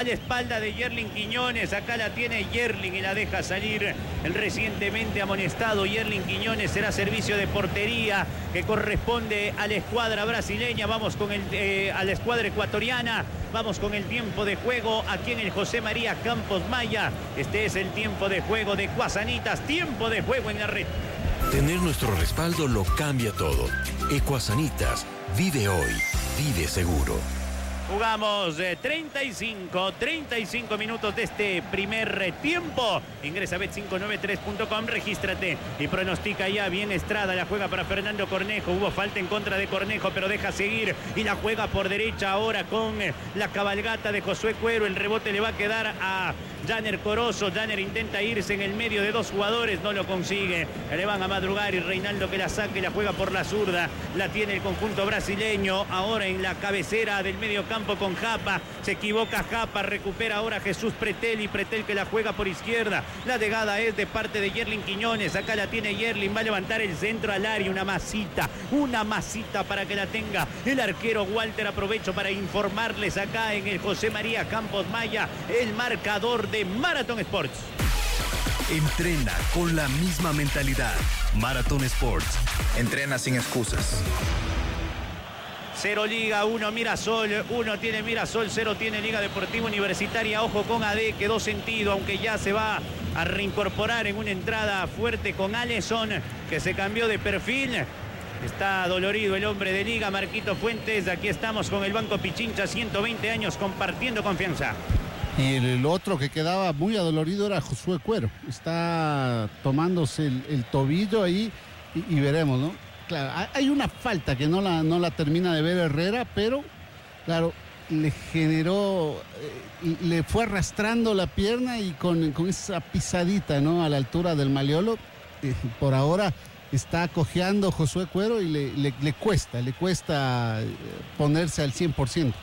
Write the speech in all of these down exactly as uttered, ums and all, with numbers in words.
A la espalda de Yerling Quiñones, acá la tiene Yerling y la deja salir el recientemente amonestado Yerling Quiñones. Será servicio de portería que corresponde a la escuadra brasileña. Vamos con el, eh, a la escuadra ecuatoriana. Vamos con el tiempo de juego aquí en el José María Campos Maya. Este es el tiempo de juego de Ecuasanitas. Tiempo de juego en la red. Tener nuestro respaldo lo cambia todo. Ecuasanitas, vive hoy, vive seguro. Jugamos eh, treinta y cinco, treinta y cinco minutos de este primer eh, tiempo. Ingresa a bet cinco nueve tres punto com, regístrate y pronostica ya. Bien Estrada, la juega para Fernando Cornejo. Hubo falta en contra de Cornejo, pero deja seguir y la juega por derecha ahora con eh, la cabalgata de Josué Cuero. El rebote le va a quedar a Janer Corozo. Janer intenta irse en el medio de dos jugadores, no lo consigue. Le van a madrugar y Reinaldo que la saque y la juega por la zurda. La tiene el conjunto brasileño ahora en la cabecera del medio campo con Japa. Se equivoca Japa, recupera ahora Jesús Pretel y Pretel que la juega por izquierda. La llegada es de parte de Yerling Quiñones. Acá la tiene Yerling, va a levantar el centro al área. Una masita, una masita para que la tenga el arquero Walter. Aprovecho para informarles acá en el José María Campos Maya el marcador de Marathon Sports. Entrena con la misma mentalidad. Marathon Sports. Entrena sin excusas. Cero Liga, uno Mirasol, uno tiene Mirasol, cero tiene Liga Deportiva Universitaria. Ojo con A D, quedó sentido, aunque ya se va a reincorporar en una entrada fuerte con Aleson, que se cambió de perfil. Está dolorido el hombre de Liga, Marquito Fuentes. Aquí estamos con el Banco Pichincha, ciento veinte años compartiendo confianza. Y el otro que quedaba muy adolorido era Josué Cuero. Está tomándose el, el tobillo ahí y, y veremos, ¿no? Claro, hay una falta que no la, no la termina de ver Herrera, pero claro, le generó, eh, le fue arrastrando la pierna y con, con esa pisadita, ¿no? A la altura del Maleolo, eh, por ahora está cojeando Josué Cuero y le, le, le cuesta, le cuesta ponerse al cien por ciento.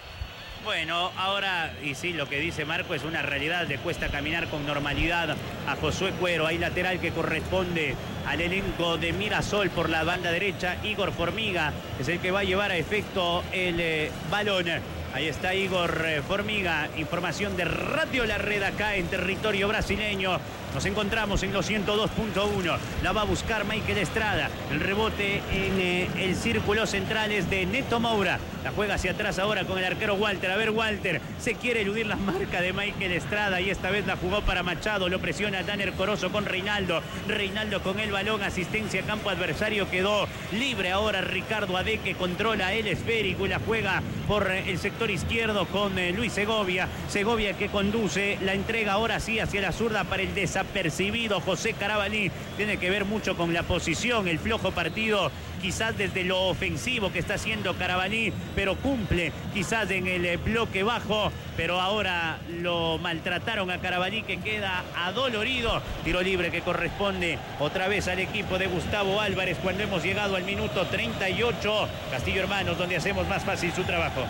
Bueno, ahora, y sí, lo que dice Marco es una realidad, le cuesta caminar con normalidad a Josué Cuero. Hay lateral que corresponde al elenco de Mirasol por la banda derecha. Igor Formiga es el que va a llevar a efecto el eh, balón. Ahí está Igor eh, Formiga, información de Radio La Red acá en territorio brasileño. Nos encontramos en los ciento dos punto uno. La va a buscar Michael Estrada. El rebote en eh, el círculo central es de Neto Moura. La juega hacia atrás ahora con el arquero Walter. A ver, Walter, se quiere eludir la marca de Michael Estrada y esta vez la jugó para Machado. Lo presiona Janer Corozo con Reinaldo. Reinaldo con el balón, asistencia a campo adversario. Quedó libre ahora Ricardo Ade, que controla el esférico y la juega por el sector izquierdo con eh, Luis Segovia. Segovia que conduce la entrega ahora sí hacia la zurda para el desapercibido José Carabalí. Tiene que ver mucho con la posición, el flojo partido quizás desde lo ofensivo que está haciendo Carabalí, pero cumple quizás en el bloque bajo, pero ahora lo maltrataron a Carabalí, que queda adolorido. Tiro libre que corresponde otra vez al equipo de Gustavo Álvarez cuando hemos llegado al minuto treinta y ocho. Castillo Hermanos, donde hacemos más fácil su trabajo.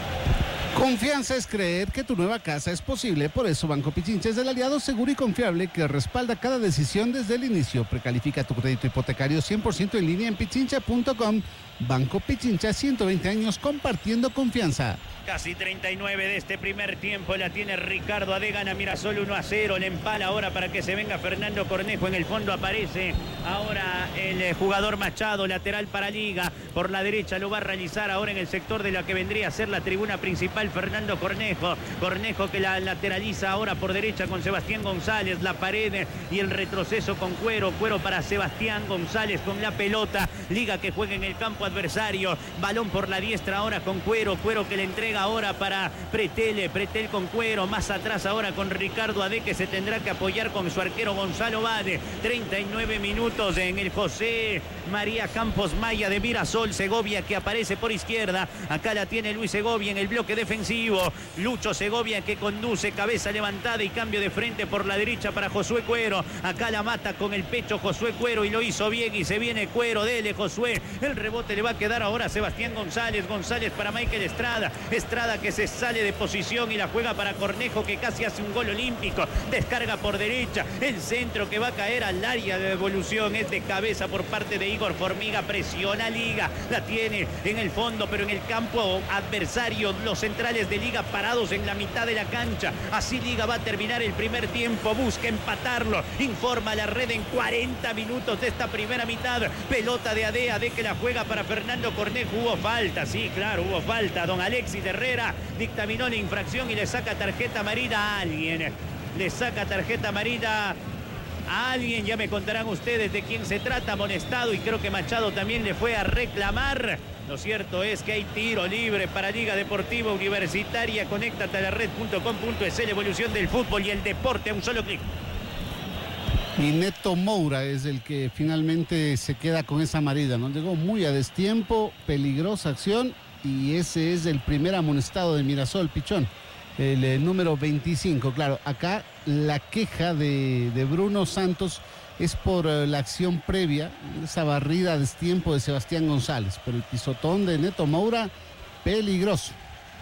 Confianza es creer que tu nueva casa es posible. Por eso Banco Pichincha es el aliado seguro y confiable que respalda cada decisión desde el inicio. Precalifica tu crédito hipotecario cien por ciento en línea en pichincha punto com. Banco Pichincha, ciento veinte años compartiendo confianza. Casi treinta y nueve de este primer tiempo la tiene Ricardo Ade, gana Mirasol uno a cero, le empala ahora para que se venga Fernando Cornejo. En el fondo aparece ahora el jugador Machado, lateral para Liga, por la derecha lo va a realizar ahora en el sector de la que vendría a ser la tribuna principal Fernando Cornejo. Cornejo que la lateraliza ahora por derecha con Sebastián González, la pared y el retroceso con Cuero, Cuero para Sebastián González con la pelota. Liga que juega en el campo adversario, balón por la diestra ahora con Cuero, Cuero que le entrega ahora para Pretel, Pretel con Cuero, más atrás ahora con Ricardo Ade, que se tendrá que apoyar con su arquero Gonzalo Bade. treinta y nueve minutos en el José María Campos Maya de Mirasol. Segovia que aparece por izquierda, acá la tiene Luis Segovia en el bloque defensivo. Lucho Segovia que conduce, cabeza levantada y cambio de frente por la derecha para Josué Cuero. Acá la mata con el pecho Josué Cuero y lo hizo bien y se viene Cuero, dele Josué. El rebote le va a quedar ahora a Sebastián González, González para Michael Estrada. Estrada que se sale de posición y la juega para Cornejo, que casi hace un gol olímpico. Descarga por derecha, el centro que va a caer al área de devolución. penetración es de cabeza por parte de Igor Formiga. Presiona Liga. La tiene en el fondo, pero en el campo adversario. Los centrales de Liga parados en la mitad de la cancha. Así Liga va a terminar el primer tiempo. Busca empatarlo. Informa la red en cuarenta minutos de esta primera mitad. Pelota de Adea, de que la juega para Fernando Cornejo. Hubo falta, sí, claro, hubo falta. Don Alexis Herrera dictaminó la infracción y le saca tarjeta amarilla a alguien. Le saca tarjeta amarilla a alguien. Ya me contarán ustedes de quién se trata. Amonestado, y creo que Machado también le fue a reclamar. Lo cierto es que hay tiro libre para Liga Deportiva Universitaria. Conéctate a la red punto com punto es, la evolución del fútbol y el deporte a un solo clic. Y Neto Moura es el que finalmente se queda con esa amarilla, ¿no? Llegó muy a destiempo, peligrosa acción, y ese es el primer amonestado de Mirasol, Pichón. El, el número veinticinco, claro. Acá la queja de, de Bruno Santos es por uh, la acción previa, esa barrida a destiempo de Sebastián González. Pero el pisotón de Neto Moura, peligroso.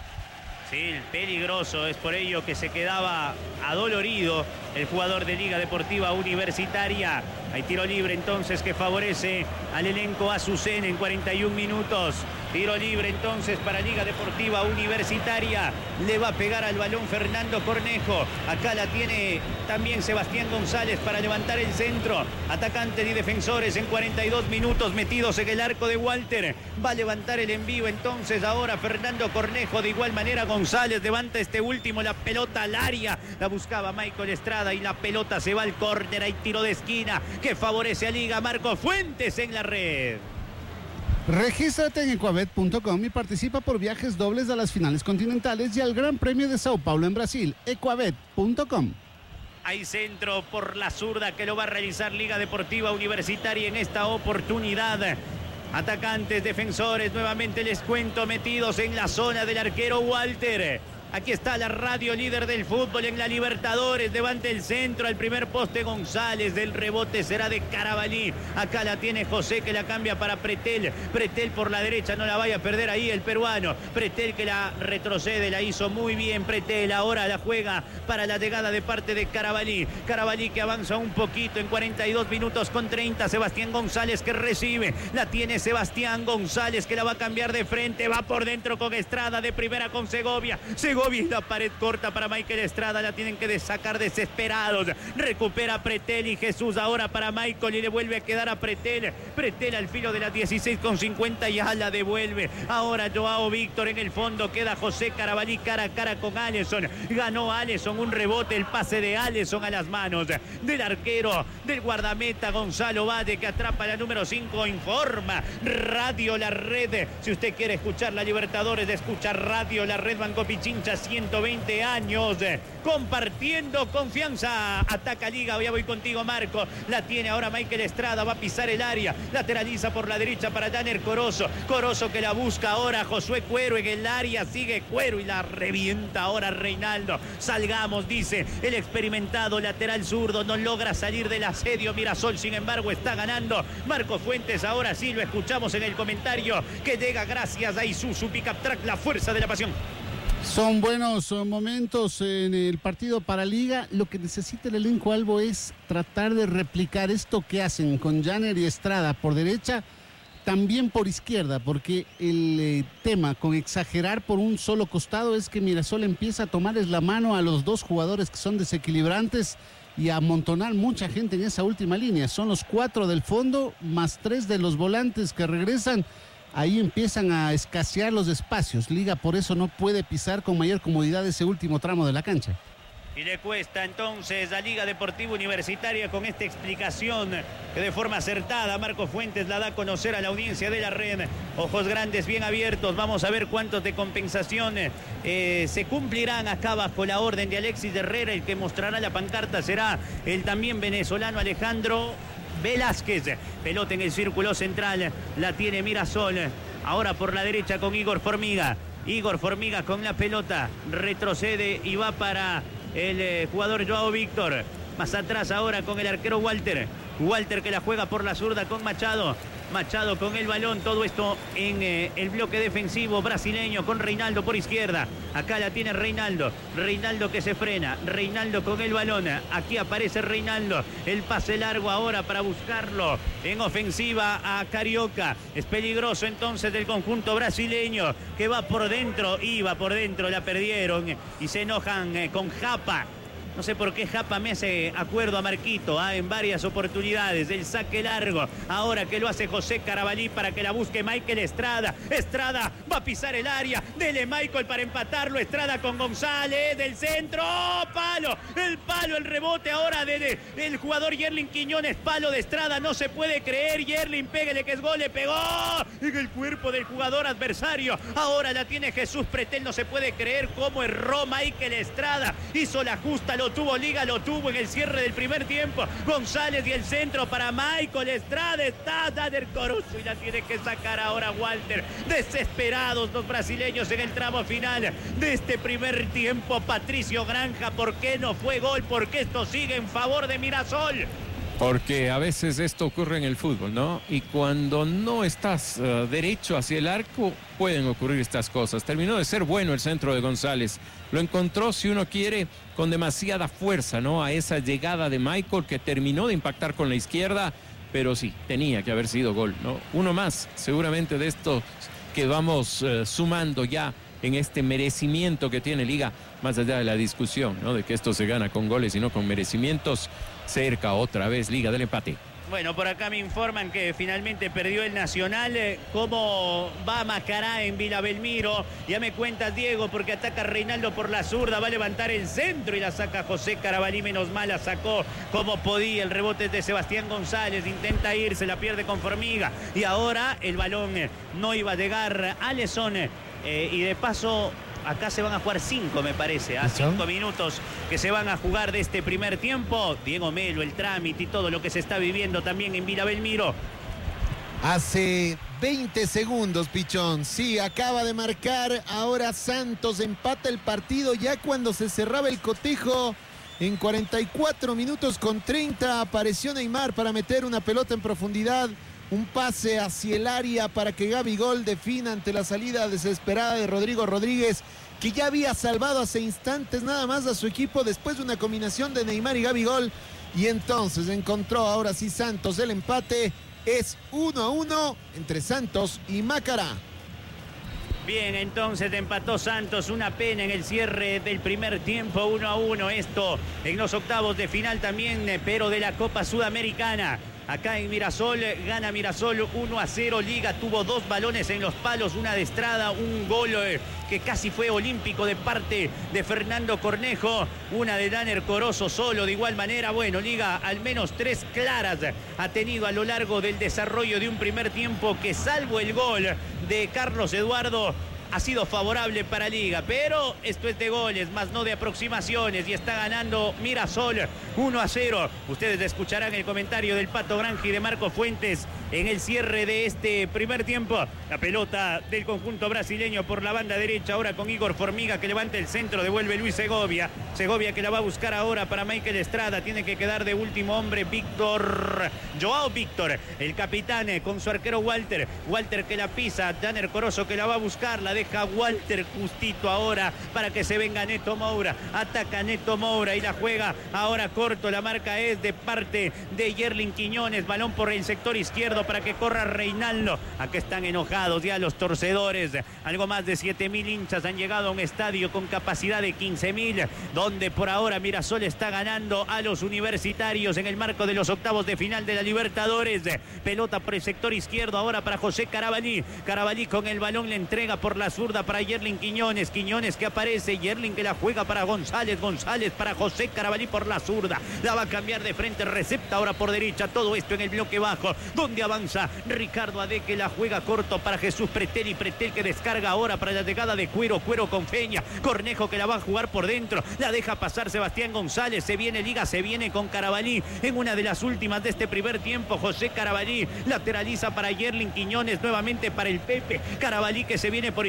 Sí, peligroso, es por ello que se quedaba adolorido el jugador de Liga Deportiva Universitaria. Hay tiro libre entonces que favorece al elenco Azucena en cuarenta y un minutos. Tiro libre entonces para Liga Deportiva Universitaria. Le va a pegar al balón Fernando Cornejo. Acá la tiene también Sebastián González para levantar el centro. Atacantes y defensores en cuarenta y dos minutos metidos en el arco de Walter. Va a levantar el envío entonces ahora Fernando Cornejo. De igual manera González levanta este último, la pelota al área. La buscaba Michael Estrada y la pelota se va al córner. Hay tiro de esquina que favorece a Liga. Marcos Fuentes en la red. Regístrate en ecuabet punto com y participa por viajes dobles a las finales continentales y al Gran Premio de Sao Paulo en Brasil. ecuabet punto com. Hay centro por la zurda que lo va a realizar Liga Deportiva Universitaria en esta oportunidad. Atacantes, defensores, nuevamente les cuento, metidos en la zona del arquero Walter. Aquí está la radio líder del fútbol en la Libertadores. Levanta el centro al primer poste González. Del rebote será de Carabalí. Acá la tiene José, que la cambia para Pretel. Pretel por la derecha, no la vaya a perder ahí el peruano. Pretel que la retrocede, la hizo muy bien Pretel. Ahora la juega para la llegada de parte de Carabalí. Carabalí que avanza un poquito en cuarenta y dos minutos con treinta. Sebastián González que recibe. La tiene Sebastián González que la va a cambiar de frente. Va por dentro con Estrada, de primera con Segovia. Segovia y la pared corta para Michael Estrada. La tienen que sacar desesperados. Recupera Pretel y Jesús ahora para Michael y le vuelve a quedar a Pretel. Pretel al filo de las dieciséis con cincuenta, ya la devuelve. Ahora Joao Víctor en el fondo. Queda José Carabalí cara a cara con Alisson. Ganó Alisson, un rebote, el pase de Alisson a las manos del arquero, del guardameta Gonzalo Valle, que atrapa la número cinco. Informa Radio La Red. Si usted quiere escuchar la Libertadores, escucha Radio La Red. Banco Pichincha, ciento veinte años compartiendo confianza. Ataca Liga, ya voy contigo Marco. La tiene ahora Michael Estrada, va a pisar el área, lateraliza por la derecha para Janer Corozo. Corozo que la busca ahora Josué Cuero en el área, sigue Cuero y la revienta ahora Reinaldo. Salgamos, dice el experimentado lateral zurdo, no logra salir del asedio Mirasol, sin embargo está ganando Marcos Fuentes. Ahora sí lo escuchamos en el comentario que llega gracias a Isuzu Pickup Truck, la fuerza de la pasión. Son buenos momentos en el partido para Liga. Lo que necesita el elenco Albo es tratar de replicar esto que hacen con Janer y Estrada por derecha, también por izquierda, porque el eh, tema con exagerar por un solo costado es que Mirasol empieza a tomarles la mano a los dos jugadores que son desequilibrantes y a amontonar mucha gente en esa última línea. Son los cuatro del fondo más tres de los volantes que regresan. Ahí empiezan a escasear los espacios. Liga por eso no puede pisar con mayor comodidad ese último tramo de la cancha. Y le cuesta entonces a Liga Deportiva Universitaria con esta explicación que de forma acertada Marcos Fuentes la da a conocer a la audiencia de la red. Ojos grandes bien abiertos. Vamos a ver cuántos de compensación eh, se cumplirán acá bajo la orden de Alexis Herrera. El que mostrará la pancarta será el también venezolano Alejandro Velázquez. Pelota en el círculo central, la tiene Mirasol. Ahora por la derecha con Igor Formiga. Igor Formiga con la pelota, retrocede y va para el eh, jugador Joao Víctor. Más atrás ahora con el arquero Walter. Walter que la juega por la zurda con Machado. Machado con el balón, todo esto en eh, el bloque defensivo brasileño con Reinaldo por izquierda. Acá la tiene Reinaldo, Reinaldo que se frena, Reinaldo con el balón, aquí aparece Reinaldo, el pase largo ahora para buscarlo en ofensiva a Carioca. Es peligroso entonces del conjunto brasileño que va por dentro, iba por dentro, la perdieron y se enojan eh, con Japa. No sé por qué Japa me hace acuerdo a Marquito, ¿ah? En varias oportunidades. El saque largo, ahora que lo hace José Carabalí para que la busque Michael Estrada. Estrada va a pisar el área. Dele Michael para empatarlo. Estrada con González del centro. ¡Oh, palo! El palo, el rebote ahora del de, de, jugador Yerlin Quiñones. Palo de Estrada, no se puede creer. Yerlin, pégale que es gol, le pegó en el cuerpo del jugador adversario. Ahora la tiene Jesús Pretel. No se puede creer cómo erró Michael Estrada. Hizo la justa, lo tuvo Liga, lo tuvo en el cierre del primer tiempo. González y el centro para Michael Estrada. Está Daner Coruso y la tiene que sacar ahora Walter. Desesperados los brasileños en el tramo final de este primer tiempo. Patricio Granja, ¿por qué no fue gol? ¿Por qué esto sigue en favor de Mirasol? Porque a veces esto ocurre en el fútbol, ¿no? Y cuando no estás uh, derecho hacia el arco, pueden ocurrir estas cosas. Terminó de ser bueno el centro de González. Lo encontró, si uno quiere, con demasiada fuerza, ¿no? A esa llegada de Michael que terminó de impactar con la izquierda, pero sí, tenía que haber sido gol, ¿no? Uno más, seguramente, de estos que vamos uh, sumando ya en este merecimiento que tiene Liga, más allá de la discusión, ¿no? De que esto se gana con goles y no con merecimientos. Cerca otra vez Liga del empate. Bueno, por acá me informan que finalmente perdió el Nacional. ¿Cómo va Macará en Vila Belmiro? Ya me cuentas, Diego, porque ataca Reinaldo por la zurda, va a levantar el centro y la saca José Carabalí, menos mal la sacó como podía. El rebote es de Sebastián González, intenta irse, la pierde con Formiga. Y ahora el balón no iba a llegar a Lesón. Eh, y de paso, acá se van a jugar cinco, me parece, a cinco minutos que se van a jugar de este primer tiempo. Diego Melo, el trámite y todo lo que se está viviendo también en Vila Belmiro. Hace veinte segundos, Pichón. Sí, acaba de marcar. Ahora Santos empata el partido ya cuando se cerraba el cotejo. En cuarenta y cuatro minutos con treinta apareció Neymar para meter una pelota en profundidad. Un pase hacia el área para que Gabigol defina ante la salida desesperada de Rodrigo Rodríguez, que ya había salvado hace instantes nada más a su equipo después de una combinación de Neymar y Gabigol. Y entonces encontró ahora sí Santos el empate. Es uno a uno entre Santos y Macará. Bien, entonces empató Santos, una pena en el cierre del primer tiempo, uno a uno. Esto en los octavos de final también, pero de la Copa Sudamericana. Acá en Mirasol, gana Mirasol uno a cero. Liga tuvo dos balones en los palos, una de Estrada, un gol eh, que casi fue olímpico de parte de Fernando Cornejo, una de Daner Coruso solo. De igual manera, bueno, Liga al menos tres claras ha tenido a lo largo del desarrollo de un primer tiempo que, salvo el gol de Carlos Eduardo, ha sido favorable para Liga, pero esto es de goles, más no de aproximaciones, y está ganando Mirasol uno a cero. Ustedes escucharán el comentario del Pato Granja y de Marco Fuentes en el cierre de este primer tiempo. La pelota del conjunto brasileño por la banda derecha, ahora con Igor Formiga que levanta el centro, devuelve Luis Segovia. Segovia que la va a buscar ahora para Michael Estrada, tiene que quedar de último hombre Víctor, Joao Víctor, el capitán con su arquero Walter. Walter que la pisa, Daner Coruso que la va a buscar, la deja Walter justito ahora para que se venga Neto Moura. Ataca Neto Moura y la juega ahora corto. La marca es de parte de Yerlin Quiñones. Balón por el sector izquierdo para que corra Reinaldo. Acá están enojados ya los torcedores. Algo más de siete mil hinchas han llegado a un estadio con capacidad de quince mil, donde por ahora Mirasol está ganando a los universitarios en el marco de los octavos de final de la Libertadores. Pelota por el sector izquierdo ahora para José Carabalí. Carabalí con el balón le entrega por la zurda para Yerlin Quiñones. Quiñones que aparece, Yerlin que la juega para González. González para José Carabalí por la zurda. La va a cambiar de frente, recepta ahora por derecha. Todo esto en el bloque bajo, donde avanza Ricardo Ade que la juega corto para Jesús Pretel, y Pretel que descarga ahora para la llegada de Cuero. Cuero con Feña. Cornejo que la va a jugar por dentro. La deja pasar Sebastián González. Se viene Liga, se viene con Carabalí en una de las últimas de este primer tiempo. José Carabalí lateraliza para Yerlin Quiñones, nuevamente para el Pepe. Carabalí que se viene por izquierda.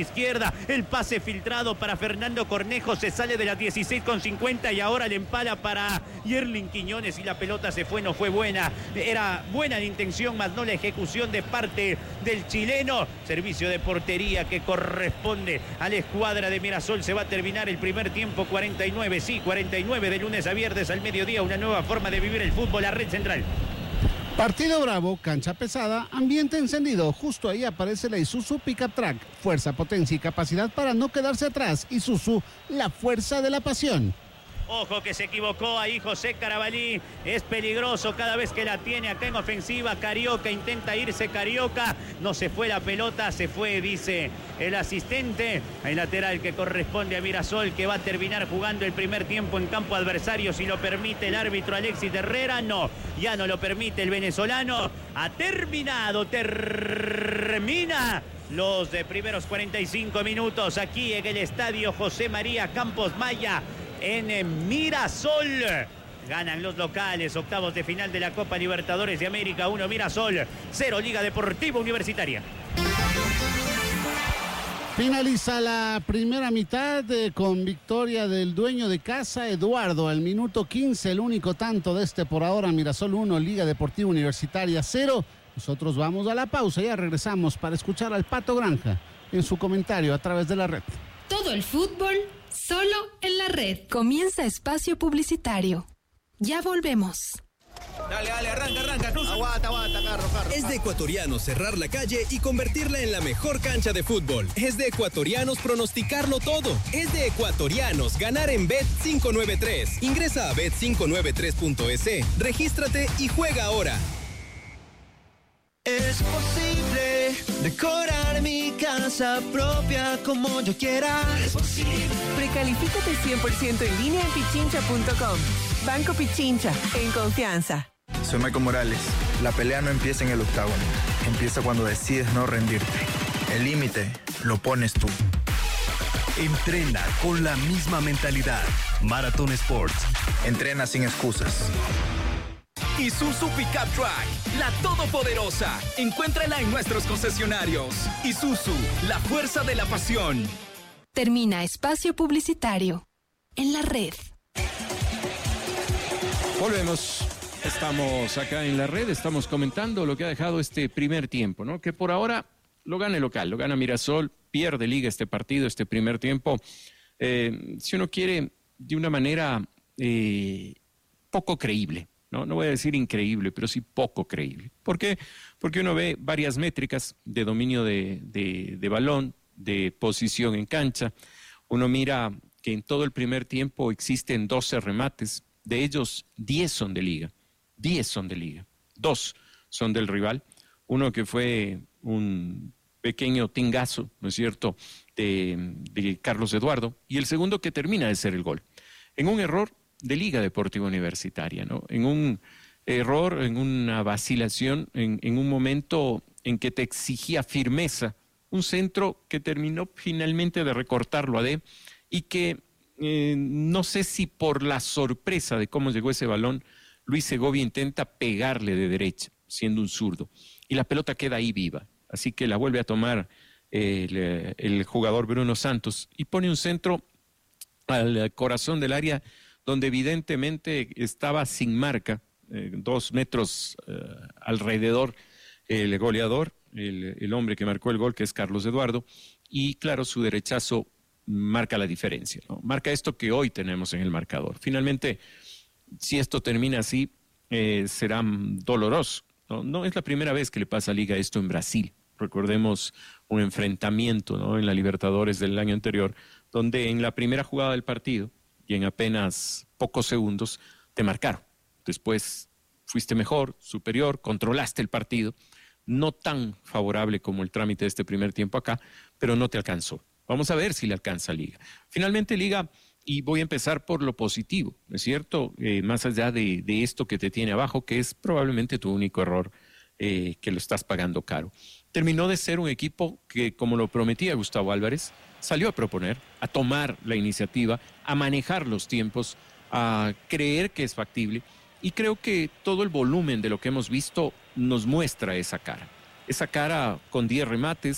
izquierda. El pase filtrado para Fernando Cornejo. Se sale de las dieciséis con cincuenta y ahora le empala para Yerlin Quiñones y la pelota se fue, no fue buena. Era buena la intención, más no la ejecución de parte del chileno. Servicio de portería que corresponde a la escuadra de Mirasol. Se va a terminar el primer tiempo, cuarenta y nueve, sí, cuarenta y nueve de lunes a viernes al mediodía. Una nueva forma de vivir el fútbol, la Red Central. Partido bravo, cancha pesada, ambiente encendido. Justo ahí aparece la Isuzu Pickup Track. Fuerza, potencia y capacidad para no quedarse atrás. Isuzu, la fuerza de la pasión. Ojo que se equivocó ahí José Carabalí. Es peligroso cada vez que la tiene acá en ofensiva. Carioca intenta irse Carioca. No se fue la pelota, se fue, dice el asistente. El lateral que corresponde a Mirasol, que va a terminar jugando el primer tiempo en campo adversario. Si lo permite el árbitro Alexis Herrera. No, ya no lo permite el venezolano. Ha terminado, termina los de primeros cuarenta y cinco minutos aquí en el estadio José María Campos Maya en Mirasol. Ganan los locales, octavos de final de la Copa Libertadores de América. Uno Mirasol, cero Liga Deportiva Universitaria. Finaliza la primera mitad eh, con victoria del dueño de casa, Eduardo, al minuto quince, el único tanto de este por ahora. Mirasol uno, Liga Deportiva Universitaria cero. Nosotros vamos a la pausa y ya regresamos para escuchar al Pato Granja en su comentario a través de la red. Todo el fútbol solo en la red. Comienza espacio publicitario. Ya volvemos. Dale, dale, arranca, arranca, cruza. Aguanta, aguanta, carro, carro. Es de ecuatorianos cerrar la calle y convertirla en la mejor cancha de fútbol. Es de ecuatorianos pronosticarlo todo. Es de ecuatorianos ganar en Bet cinco nueve tres. Ingresa a bet cinco nueve tres punto es, regístrate y juega ahora. Es posible decorar mi casa propia como yo quiera. Es posible. Precalifícate cien por ciento en línea en pichincha punto com. Banco Pichincha, en confianza. Soy Michael Morales. La pelea no empieza en el octágono. Empieza cuando decides no rendirte. El límite lo pones tú. Entrena con la misma mentalidad. Maratón Sports. Entrena sin excusas. Isuzu Pickup Track, la todopoderosa. Encuéntrala en nuestros concesionarios. Isuzu, la fuerza de la pasión. Termina espacio publicitario en la red. Volvemos. Estamos acá en la red, estamos comentando lo que ha dejado este primer tiempo, ¿no? Que por ahora lo gana el local, lo gana Mirasol, pierde Liga este partido, este primer tiempo. Eh, si uno quiere, de una manera eh, poco creíble. No, no voy a decir increíble, pero sí poco creíble. ¿Por qué? Porque uno ve varias métricas de dominio de, de, de balón, de posición en cancha. Uno mira que en todo el primer tiempo existen doce remates, de ellos diez son de Liga. diez son de Liga. Dos son del rival. Uno que fue un pequeño tingazo, ¿no es cierto?, de, de Carlos Eduardo. Y el segundo que termina de ser el gol. En un error de Liga Deportiva Universitaria, ¿no? En un error, en una vacilación, en, en un momento en que te exigía firmeza, un centro que terminó finalmente de recortarlo a D y que eh, no sé si por la sorpresa de cómo llegó ese balón, Luis Segovia intenta pegarle de derecha, siendo un zurdo, y la pelota queda ahí viva, así que la vuelve a tomar eh, el, el jugador Bruno Santos y pone un centro al corazón del área donde evidentemente estaba sin marca, eh, dos metros eh, alrededor el goleador, el, el hombre que marcó el gol, que es Carlos Eduardo, y claro, su derechazo marca la diferencia, ¿no? Marca esto que hoy tenemos en el marcador. Finalmente, si esto termina así, eh, será doloroso, ¿no? No es la primera vez que le pasa a Liga esto en Brasil. Recordemos un enfrentamiento, ¿no?, en la Libertadores del año anterior, donde en la primera jugada del partido, y en apenas pocos segundos te marcaron. Después fuiste mejor, superior, controlaste el partido, no tan favorable como el trámite de este primer tiempo acá, pero no te alcanzó. Vamos a ver si le alcanza a Liga. Finalmente Liga, y voy a empezar por lo positivo, ¿no es cierto? Eh, más allá de, de esto que te tiene abajo, que es probablemente tu único error, eh, que lo estás pagando caro. Terminó de ser un equipo que, como lo prometía Gustavo Álvarez, salió a proponer, a tomar la iniciativa, a manejar los tiempos, a creer que es factible. Y creo que todo el volumen de lo que hemos visto nos muestra esa cara. Esa cara con diez remates,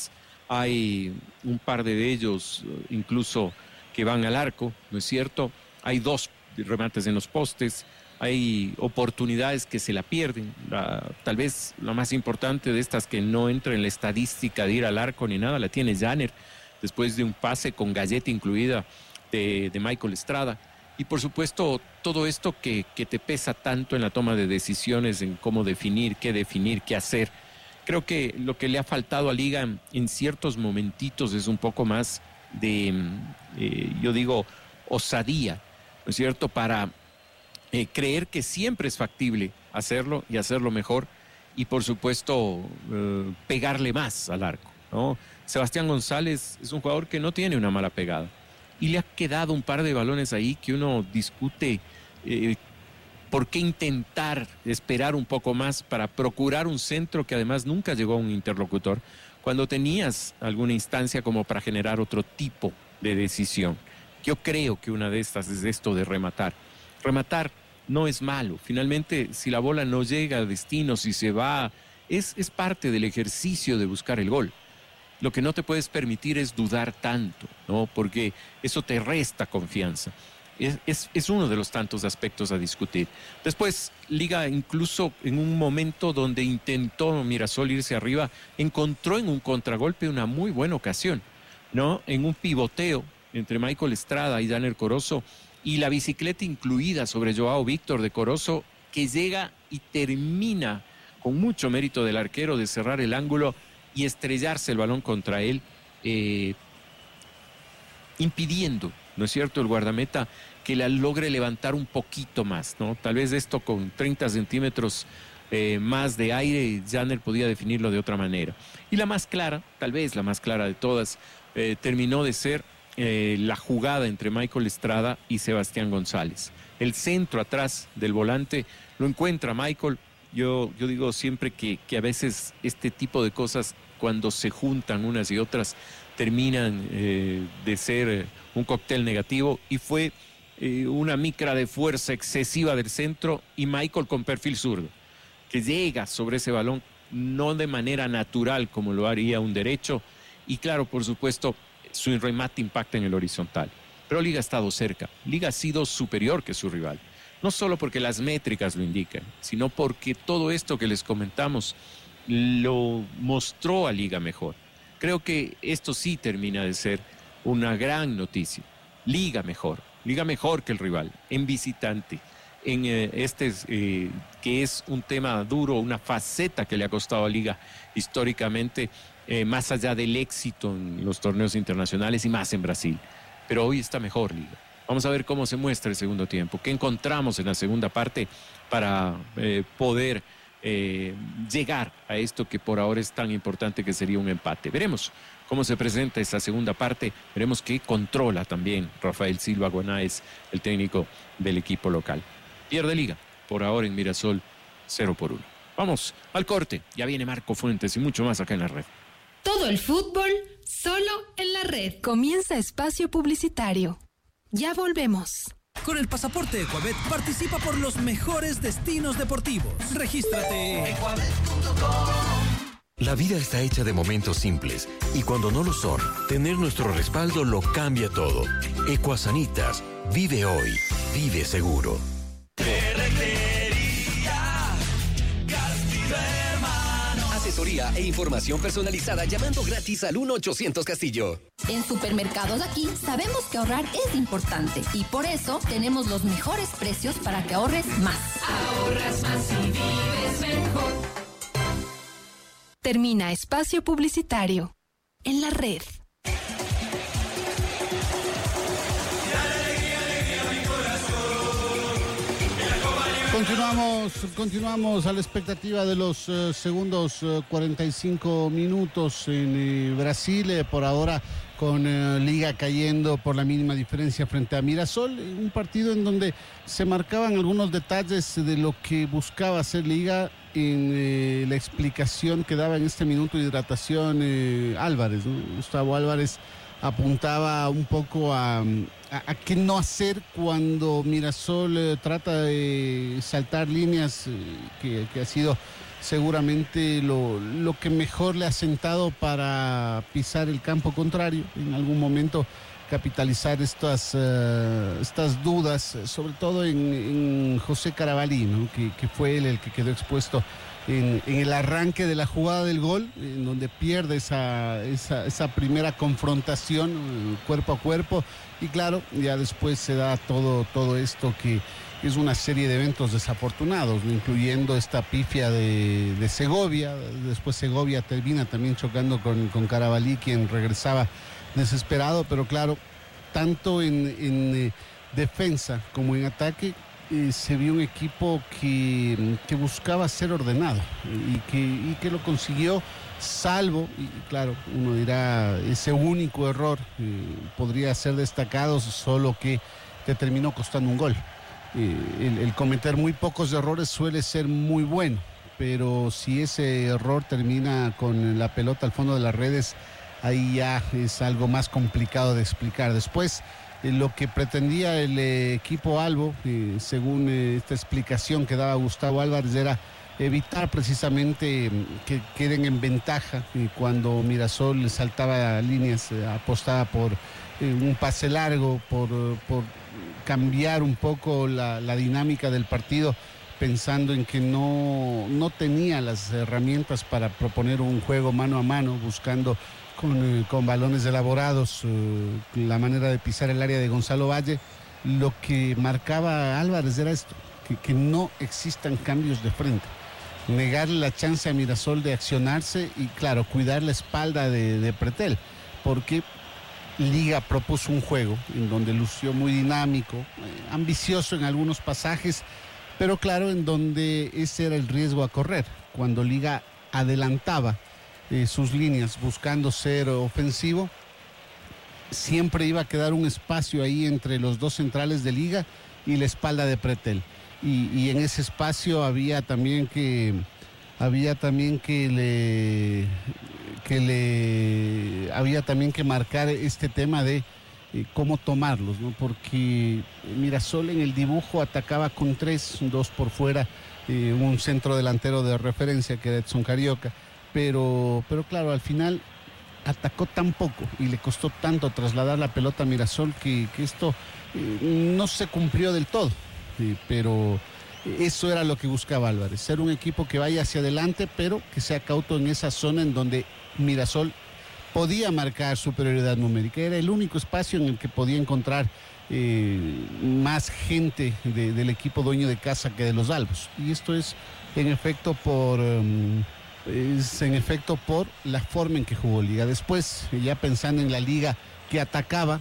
hay un par de ellos incluso que van al arco, ¿no es cierto? Hay dos remates en los postes, hay oportunidades que se la pierden. La, tal vez la más importante de estas que no entra en la estadística de ir al arco ni nada, la tiene Janner, después de un pase con galleta incluida de, de Michael Estrada. Y por supuesto, todo esto que, que te pesa tanto en la toma de decisiones, en cómo definir, qué definir, qué hacer. Creo que lo que le ha faltado a Liga en, en ciertos momentitos es un poco más de, eh, yo digo, osadía, ¿no es cierto?, para eh, creer que siempre es factible hacerlo y hacerlo mejor y, por supuesto, eh, pegarle más al arco, ¿no? Sebastián González es un jugador que no tiene una mala pegada y le ha quedado un par de balones ahí que uno discute eh, por qué intentar esperar un poco más para procurar un centro que además nunca llegó a un interlocutor cuando tenías alguna instancia como para generar otro tipo de decisión. Yo creo que una de estas es esto de rematar. Rematar no es malo. Finalmente, si la bola no llega a destino, si se va, es, es parte del ejercicio de buscar el gol. Lo que no te puedes permitir es dudar tanto, ¿no? Porque eso te resta confianza. Es, es, es uno de los tantos aspectos a discutir. Después, Liga incluso en un momento donde intentó Mirasol irse arriba, encontró en un contragolpe una muy buena ocasión, ¿no? En un pivoteo entre Michael Estrada y Janner Corozo y la bicicleta incluida sobre Joao Víctor de Corozo, que llega y termina con mucho mérito del arquero de cerrar el ángulo y estrellarse el balón contra él, eh, impidiendo, ¿no es cierto?, el guardameta que la logre levantar un poquito más, ¿no? Tal vez esto con treinta centímetros eh, más de aire, Janner podía definirlo de otra manera. Y la más clara, tal vez la más clara de todas, eh, terminó de ser eh, la jugada entre Michael Estrada y Sebastián González. El centro atrás del volante lo encuentra Michael. Yo, yo digo siempre que, que a veces este tipo de cosas, cuando se juntan unas y otras, terminan eh, de ser eh, un cóctel negativo, y fue eh, una micra de fuerza excesiva del centro y Michael con perfil zurdo, que llega sobre ese balón no de manera natural como lo haría un derecho, y claro, por supuesto, su remate impacta en el horizontal. Pero Liga ha estado cerca, Liga ha sido superior que su rival. No solo porque las métricas lo indican, sino porque todo esto que les comentamos lo mostró a Liga mejor. Creo que esto sí termina de ser una gran noticia. Liga mejor, Liga mejor que el rival, en visitante, en eh, este eh, que es un tema duro, una faceta que le ha costado a Liga históricamente, eh, más allá del éxito en los torneos internacionales y más en Brasil. Pero hoy está mejor Liga. Vamos a ver cómo se muestra el segundo tiempo, qué encontramos en la segunda parte para eh, poder eh, llegar a esto que por ahora es tan importante, que sería un empate. Veremos cómo se presenta esta segunda parte, veremos qué controla también Rafael Silva Guanáez, el técnico del equipo local. Pierde Liga, por ahora en Mirasol, cero por uno. Vamos al corte, ya viene Marco Fuentes y mucho más acá en la red. Todo el fútbol, solo en la red. Comienza espacio publicitario. Ya volvemos. Con el pasaporte Ecuabet participa por los mejores destinos deportivos. Regístrate. Ecuabet punto com. La vida está hecha de momentos simples y cuando no lo son, tener nuestro respaldo lo cambia todo. Ecuasanitas, vive hoy, vive seguro. Asesoría e información personalizada llamando gratis al uno ochocientos Castillo. En Supermercados Aquí sabemos que ahorrar es importante y por eso tenemos los mejores precios para que ahorres más. Ahorras más y vives mejor. Termina espacio publicitario en la red. Continuamos, continuamos a la expectativa de los uh, segundos uh, cuarenta y cinco minutos en uh, Brasil, eh, por ahora con uh, Liga cayendo por la mínima diferencia frente a Mirasol, un partido en donde se marcaban algunos detalles de lo que buscaba hacer Liga en eh, la explicación que daba en este minuto de hidratación eh, Álvarez, ¿no? Gustavo Álvarez apuntaba un poco a, a, a qué no hacer cuando Mirasol eh, trata de saltar líneas, eh, que, que ha sido seguramente lo, lo que mejor le ha sentado para pisar el campo contrario, en algún momento capitalizar estas, uh, estas dudas, sobre todo en, en José Carabalí, ¿no? que, que fue él el que quedó expuesto en, en el arranque de la jugada del gol, en donde pierde esa, esa, esa primera confrontación cuerpo a cuerpo, y claro, ya después se da todo, todo esto que es una serie de eventos desafortunados, ¿no? Incluyendo esta pifia de, de Segovia. Después Segovia termina también chocando con, con Carabalí, quien regresaba desesperado, pero claro, tanto en, en eh, defensa como en ataque eh, se vio un equipo que, que buscaba ser ordenado y que, y que lo consiguió, salvo, y claro, uno dirá, ese único error eh, podría ser destacado, solo que te terminó costando un gol. Eh, el, el cometer muy pocos errores suele ser muy bueno, pero si ese error termina con la pelota al fondo de las redes, ahí ya es algo más complicado de explicar. Después, eh, lo que pretendía el eh, equipo Albo, eh, según eh, esta explicación que daba Gustavo Álvarez, era evitar precisamente eh, que queden en ventaja. Y cuando Mirasol saltaba a líneas, eh, apostaba por eh, un pase largo, por, por cambiar un poco la, la dinámica del partido, pensando en que no, no tenía las herramientas para proponer un juego mano a mano, buscando con, con balones elaborados uh, la manera de pisar el área de Gonzalo Valle. Lo que marcaba Álvarez era esto, que, que no existan cambios de frente, negarle la chance a Mirasol de accionarse y claro, cuidar la espalda de, de Pretel, porque Liga propuso un juego en donde lució muy dinámico, eh, ambicioso en algunos pasajes, pero claro, en donde ese era el riesgo a correr. Cuando Liga adelantaba eh, sus líneas buscando ser ofensivo, siempre iba a quedar un espacio ahí entre los dos centrales de Liga y la espalda de Pretel. Y, y en ese espacio había también que había también que le que le había también que marcar este tema de eh, cómo tomarlos, ¿no? Porque Mirasol en el dibujo atacaba con tres, dos por fuera, eh, un centro delantero de referencia que era Edson Carioca, pero, pero claro, al final atacó tan poco y le costó tanto trasladar la pelota a Mirasol que, que esto eh, no se cumplió del todo, eh, pero eso era lo que buscaba Álvarez, ser un equipo que vaya hacia adelante, pero que sea cauto en esa zona en donde Mirasol podía marcar superioridad numérica. Era el único espacio en el que podía encontrar eh, más gente de, del equipo dueño de casa que de los Albos. Y esto es en efecto por um, es en efecto por la forma en que jugó Liga. Después, ya pensando en la Liga que atacaba,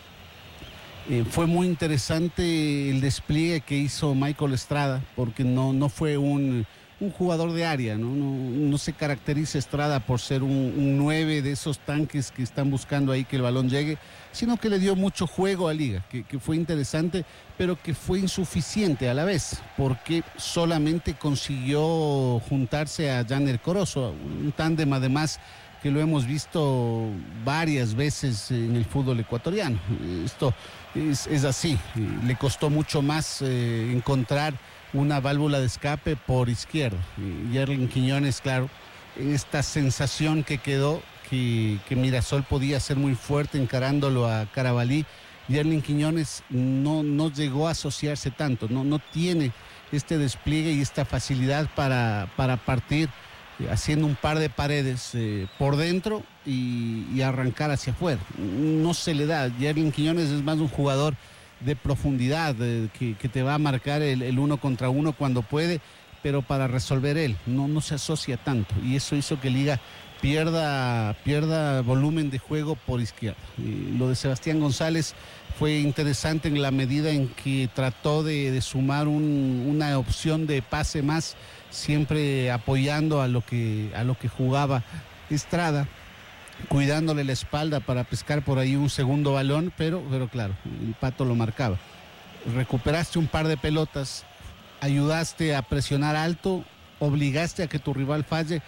eh, fue muy interesante el despliegue que hizo Michael Estrada, porque no, no fue un un jugador de área, ¿no? No, no se caracteriza Estrada por ser un, un nueve de esos tanques que están buscando ahí que el balón llegue, sino que le dio mucho juego a Liga, que, que fue interesante, pero que fue insuficiente a la vez, porque solamente consiguió juntarse a Janer Corozo, un tándem además que lo hemos visto varias veces en el fútbol ecuatoriano. Esto es, es así, le costó mucho más eh, encontrar una válvula de escape por izquierda. Y Yerlin Quiñones, claro, esta sensación que quedó, que, que Mirasol podía ser muy fuerte encarándolo a Carabalí, Yerlin Quiñones no, no llegó a asociarse tanto, no, no tiene este despliegue y esta facilidad para, para partir eh, haciendo un par de paredes eh, por dentro y, y arrancar hacia afuera. No se le da. Yerlin Quiñones es más un jugador de profundidad, eh, que, que te va a marcar el, el uno contra uno cuando puede, pero para resolver él, no, no se asocia tanto, y eso hizo que Liga pierda, pierda volumen de juego por izquierda. Y lo de Sebastián González fue interesante en la medida en que trató de, de sumar un, una opción de pase más, siempre apoyando a lo que, a lo que jugaba Estrada, cuidándole la espalda para pescar por ahí un segundo balón, pero, pero claro, el Pato lo marcaba. Recuperaste un par de pelotas, ayudaste a presionar alto, obligaste a que tu rival falle,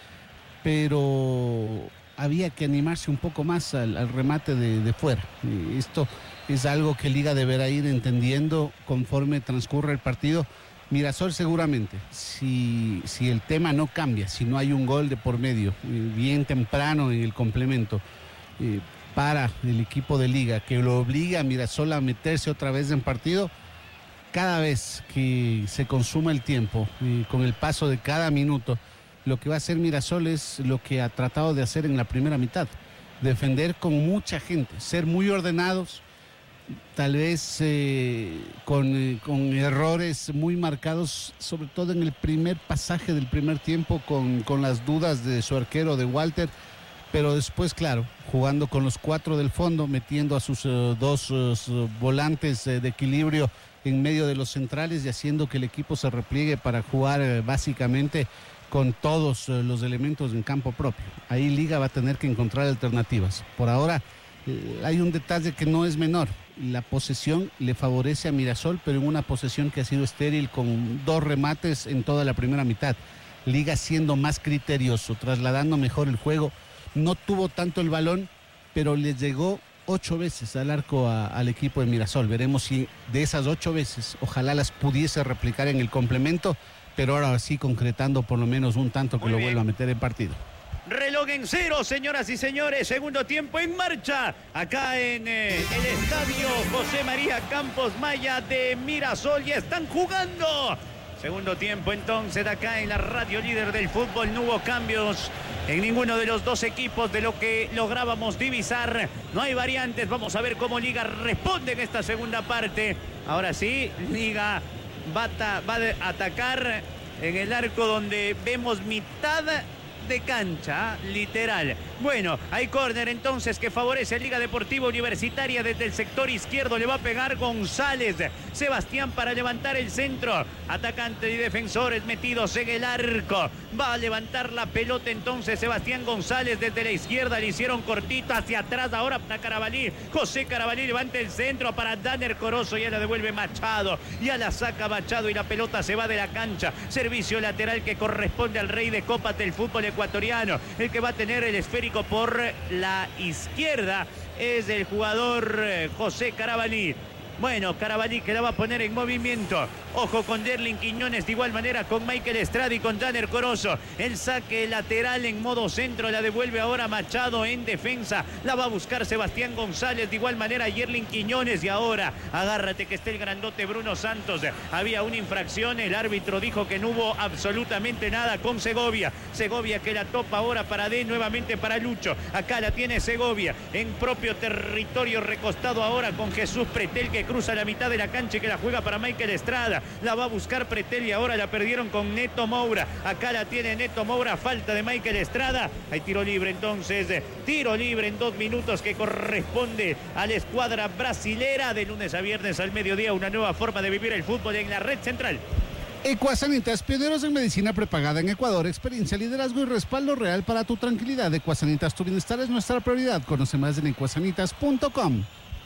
pero había que animarse un poco más al, al remate de, de fuera. Y esto es algo que Liga deberá ir entendiendo conforme transcurre el partido, Mirasol seguramente, si, si el tema no cambia, si no hay un gol de por medio, eh, bien temprano en el complemento, eh, para el equipo de Liga, que lo obliga a Mirasol a meterse otra vez en partido, cada vez que se consuma el tiempo, eh, con el paso de cada minuto, lo que va a hacer Mirasol es lo que ha tratado de hacer en la primera mitad, defender con mucha gente, ser muy ordenados, tal vez eh, con, eh, con errores muy marcados, sobre todo en el primer pasaje del primer tiempo, con, con las dudas de su arquero, de Walter, pero después, claro, jugando con los cuatro del fondo, metiendo a sus uh, dos uh, volantes uh, de equilibrio en medio de los centrales y haciendo que el equipo se repliegue para jugar uh, básicamente con todos uh, los elementos en campo propio. Ahí Liga va a tener que encontrar alternativas. Por ahora uh, hay un detalle que no es menor. La posesión le favorece a Mirasol, pero en una posesión que ha sido estéril con dos remates en toda la primera mitad. Liga siendo más criterioso, trasladando mejor el juego. No tuvo tanto el balón, pero le llegó ocho veces al arco a, al equipo de Mirasol. Veremos si de esas ocho veces, ojalá las pudiese replicar en el complemento, pero ahora sí concretando por lo menos un tanto que Muy lo bien. vuelva a meter en partido. Reloj en cero, señoras y señores, segundo tiempo en marcha, acá en eh, el estadio José María Campos Maya de Mirasol, y están jugando. Segundo tiempo entonces acá en la radio líder del fútbol, no hubo cambios en ninguno de los dos equipos de lo que lográbamos divisar. No hay variantes, vamos a ver cómo Liga responde en esta segunda parte. Ahora sí, Liga va a, va a atacar en el arco donde vemos mitad de cancha, literal. Bueno, hay córner entonces que favorece a Liga Deportiva Universitaria. Desde el sector izquierdo le va a pegar González. Sebastián para levantar el centro. Atacante y defensores metidos en el arco. Va a levantar la pelota entonces Sebastián González desde la izquierda. Le hicieron cortito hacia atrás ahora para Carabalí. José Carabalí levanta el centro para Danner Corozo. Ya la devuelve Machado. Ya la saca Machado y la pelota se va de la cancha. Servicio lateral que corresponde al rey de copas del fútbol ecuatoriano. El que va a tener el esférico por la izquierda es el jugador José Carabalí. Bueno, Carabalí que la va a poner en movimiento. Ojo con Derlin Quiñones, de igual manera con Michael Estrada y con Danner Corozo. El saque lateral en modo centro, la devuelve ahora Machado en defensa. La va a buscar Sebastián González, de igual manera Yerlin Quiñones. Y ahora, agárrate que esté el grandote Bruno Santos. Había una infracción, el árbitro dijo que no hubo absolutamente nada con Segovia. Segovia que la topa ahora para D, nuevamente para Lucho. Acá la tiene Segovia, en propio territorio, recostado ahora con Jesús Pretel, que cruza la mitad de la cancha y que la juega para Michael Estrada. La va a buscar Pretel y ahora la perdieron con Neto Moura. Acá la tiene Neto Moura, falta de Michael Estrada. Hay tiro libre entonces, tiro libre en dos minutos que corresponde a la escuadra brasilera. De lunes a viernes al mediodía, una nueva forma de vivir el fútbol en la red central. Ecuasanitas, pioneros en medicina prepagada en Ecuador, experiencia, liderazgo y respaldo real para tu tranquilidad. Ecuasanitas, tu bienestar es nuestra prioridad. Conoce más en ecuasanitas punto com.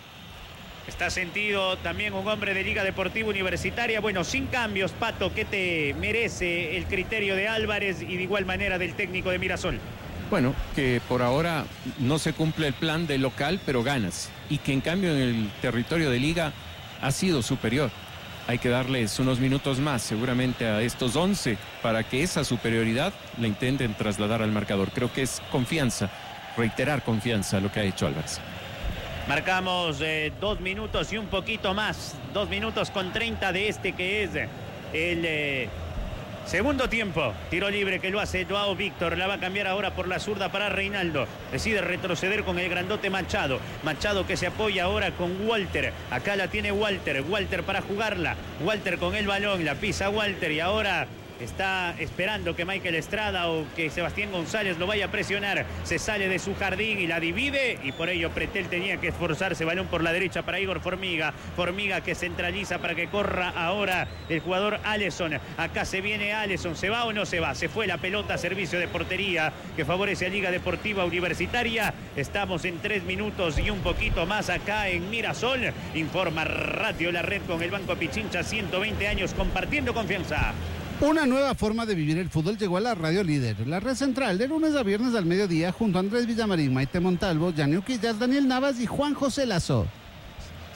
Está sentido también un hombre de Liga Deportiva Universitaria. Bueno, sin cambios, Pato, ¿qué te merece el criterio de Álvarez y de igual manera del técnico de Mirasol? Bueno, que por ahora no se cumple el plan de local, pero ganas. Y que en cambio en el territorio de Liga ha sido superior. Hay que darles unos minutos más seguramente a estos once para que esa superioridad la intenten trasladar al marcador. Creo que es confianza, reiterar confianza lo que ha hecho Álvarez. Marcamos eh, dos minutos y un poquito más. Dos minutos con treinta de este que es el eh, segundo tiempo. Tiro libre que lo hace Joao Víctor. La va a cambiar ahora por la zurda para Reinaldo. Decide retroceder con el grandote Machado. Machado que se apoya ahora con Walter. Acá la tiene Walter. Walter para jugarla. Walter con el balón. La pisa Walter y ahora está esperando que Michael Estrada o que Sebastián González lo vaya a presionar. Se sale de su jardín y la divide, y por ello Pretel tenía que esforzarse. Balón por la derecha para Igor Formiga. Formiga que centraliza para que corra ahora el jugador Alisson. Acá se viene Alisson. ¿Se va o no se va? Se fue la pelota. Servicio de portería que favorece a Liga Deportiva Universitaria. Estamos en tres minutos y un poquito más acá en Mirasol. Informa Radio La Red con el Banco Pichincha. ciento veinte años compartiendo confianza. Una nueva forma de vivir el fútbol llegó a la radio líder, la red central, de lunes a viernes al mediodía, junto a Andrés Villamarín, Maite Montalvo, Yanni Uquillas, Daniel Navas y Juan José Lazo.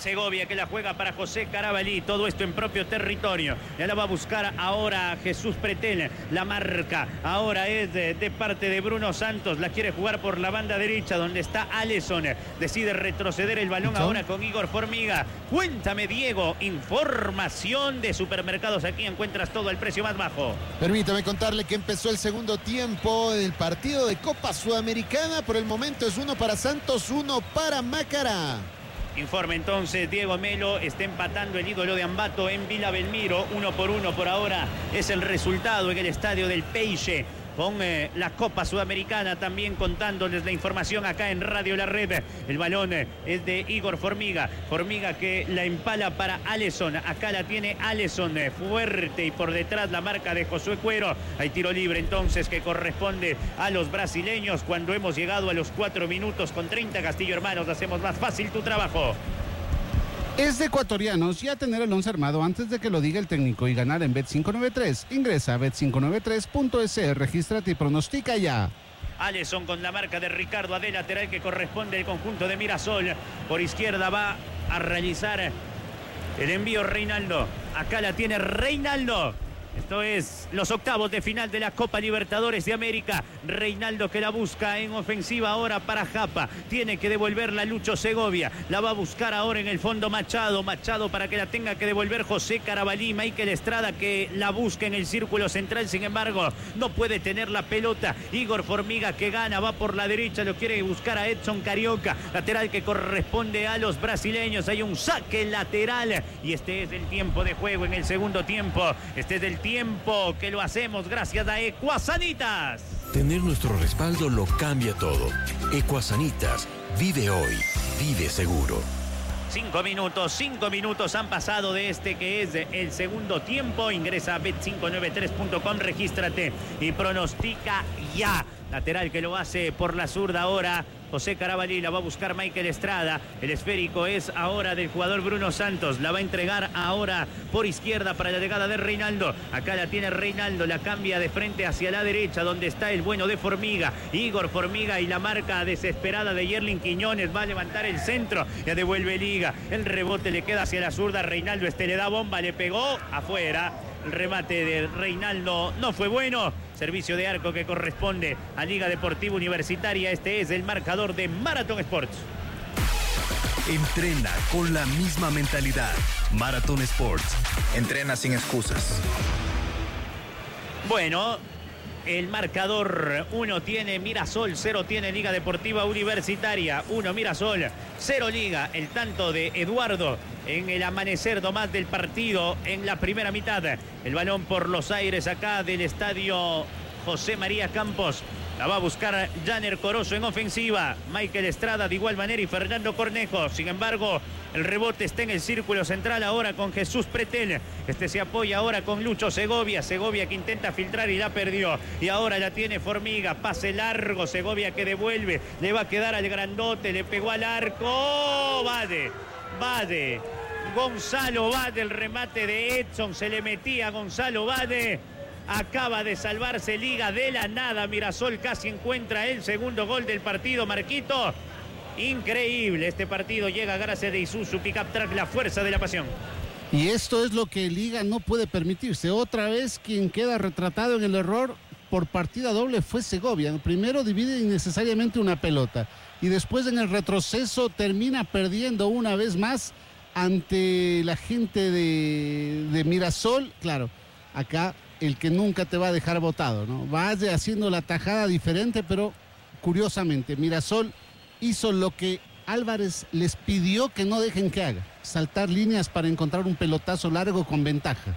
Segovia que la juega para José Carabalí, todo esto en propio territorio. Ya la va a buscar ahora Jesús Pretel, la marca ahora es de, de parte de Bruno Santos, la quiere jugar por la banda derecha donde está Alisson, decide retroceder el balón ahora con Igor Formiga. Cuéntame, Diego, información de Supermercados, aquí encuentras todo al precio más bajo. Permítame contarle que empezó el segundo tiempo del partido de Copa Sudamericana. Por el momento es uno para Santos, uno para Macará. Informe entonces, Diego Melo está empatando el ídolo de Ambato en Vila Belmiro, uno por uno por ahora es el resultado en el estadio del Peixe, con eh, la Copa Sudamericana, también contándoles la información acá en Radio La Red. El balón eh, es de Igor Formiga, Formiga que la empala para Alisson, acá la tiene Alisson, eh, fuerte, y por detrás la marca de Josué Cuero. Hay tiro libre entonces que corresponde a los brasileños cuando hemos llegado a los cuatro minutos con treinta. Castillo Hermanos, hacemos más fácil tu trabajo. Es de ecuatorianos ya tener el once armado antes de que lo diga el técnico y ganar en Bet cinco noventa y tres. Ingresa a bet cinco noventa y tres punto es, regístrate y pronostica ya. Alisson con la marca de Ricardo Ade, lateral que corresponde al conjunto de Mirasol. Por izquierda va a realizar el envío Reinaldo. Acá la tiene Reinaldo. Esto es los octavos de final de la Copa Libertadores de América. Reinaldo que la busca en ofensiva ahora para Japa. Tiene que devolverla Lucho Segovia. La va a buscar ahora en el fondo Machado. Machado para que la tenga que devolver José Carabalí. Michael Estrada que la busca en el círculo central. Sin embargo, no puede tener la pelota. Igor Formiga que gana, va por la derecha. Lo quiere buscar a Edson Carioca. Lateral que corresponde a los brasileños. Hay un saque lateral. Y este es el tiempo de juego en el segundo tiempo. Este es el tiempo que lo hacemos gracias a Ecuasanitas. Tener nuestro respaldo lo cambia todo. Ecuasanitas, vive hoy, vive seguro. Cinco minutos, cinco minutos han pasado de este que es el segundo tiempo. Ingresa a bet cinco noventa y tres punto com, regístrate y pronostica ya. Lateral que lo hace por la zurda ahora José Carabalí, la va a buscar Michael Estrada. El esférico es ahora del jugador Bruno Santos. La va a entregar ahora por izquierda para la llegada de Reinaldo. Acá la tiene Reinaldo, la cambia de frente hacia la derecha donde está el bueno de Formiga. Igor Formiga y la marca desesperada de Yerlin Quiñones. Va a levantar el centro, ya devuelve Liga. El rebote le queda hacia la zurda. Reinaldo, este le da bomba, le pegó afuera. El remate de Reinaldo no fue bueno. Servicio de arco que corresponde a Liga Deportiva Universitaria. Este es el marcador de Marathon Sports. Entrena con la misma mentalidad. Marathon Sports. Entrena sin excusas. Bueno, el marcador uno tiene Mirasol, cero tiene Liga Deportiva Universitaria. uno Mirasol, cero Liga. El tanto de Eduardo en el amanecer nomás del partido en la primera mitad. El balón por los aires acá del estadio José María Campos. La va a buscar Janer Corozo en ofensiva. Michael Estrada de igual manera y Fernando Cornejo. Sin embargo, el rebote está en el círculo central ahora con Jesús Pretel. Este se apoya ahora con Lucho Segovia. Segovia que intenta filtrar y la perdió. Y ahora la tiene Formiga. Pase largo. Segovia que devuelve. Le va a quedar al grandote. Le pegó al arco. ¡Oh! Vade. Vade. Gonzalo Vade. El remate de Edson. Se le metía a Gonzalo Vade. Acaba de salvarse Liga de la nada. Mirasol casi encuentra el segundo gol del partido. Marquito, increíble. Este partido llega gracias a Isuzu Pickup Truck, la fuerza de la pasión. Y esto es lo que Liga no puede permitirse. Otra vez quien queda retratado en el error por partida doble fue Segovia. Primero divide innecesariamente una pelota y después en el retroceso termina perdiendo una vez más ante la gente de, de Mirasol. Claro, acá el que nunca te va a dejar botado, ¿no? Vaya haciendo la tajada diferente, pero curiosamente Mirasol hizo lo que Álvarez les pidió que no dejen que haga: saltar líneas para encontrar un pelotazo largo con ventaja.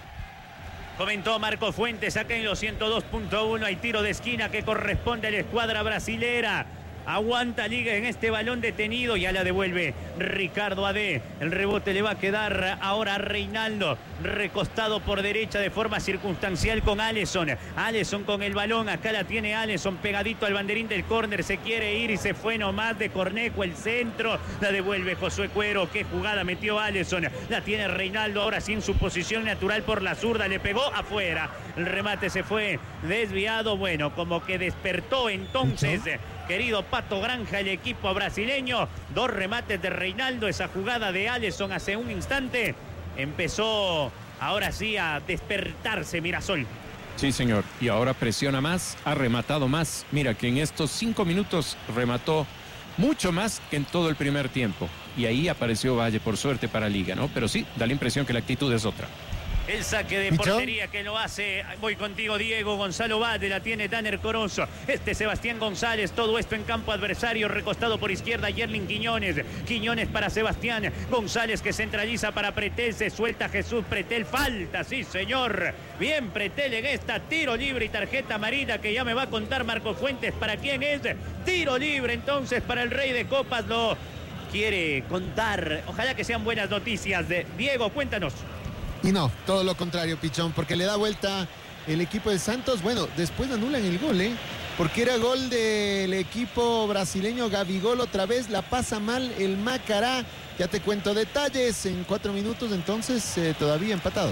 Comentó Marco Fuentes acá en los ciento dos punto uno. Hay tiro de esquina que corresponde a la escuadra brasilera. Aguanta Liga en este balón detenido. Ya la devuelve Ricardo Ade. El rebote le va a quedar ahora a Reinaldo. Recostado por derecha de forma circunstancial con Alisson. Alisson con el balón. Acá la tiene Alisson pegadito al banderín del córner. Se quiere ir y se fue nomás de Cornejo el centro. La devuelve Josué Cuero. Qué jugada metió Alisson. La tiene Reinaldo ahora sí en su posición natural por la zurda. Le pegó afuera. El remate se fue desviado. Bueno, como que despertó entonces querido Pato Granja, el equipo brasileño. Dos remates de Reinaldo, esa jugada de Alisson hace un instante. Empezó ahora sí a despertarse Mirasol. Sí, señor. Y ahora presiona más, ha rematado más. Mira que en estos cinco minutos remató mucho más que en todo el primer tiempo. Y ahí apareció Valle, por suerte para Liga, ¿no? Pero sí, da la impresión que la actitud es otra. El saque de portería que lo hace, voy contigo Diego, Gonzalo Valle, la tiene Tanner Corozo, este Sebastián González, todo esto en campo adversario, recostado por izquierda Yerlin Quiñones, Quiñones para Sebastián, González que centraliza para Pretel, se suelta Jesús Pretel, falta, sí señor, bien Pretel en esta, tiro libre y tarjeta amarilla que ya me va a contar Marco Fuentes para quién es, tiro libre entonces para el Rey de Copas, lo quiere contar, ojalá que sean buenas noticias, de Diego, cuéntanos. Y no, todo lo contrario, Pichón, porque le da vuelta el equipo de Santos. Bueno, después anulan el gol, ¿eh? Porque era gol del equipo brasileño. Gabigol otra vez, la pasa mal el Macará. Ya te cuento detalles en cuatro minutos, entonces eh, todavía empatado.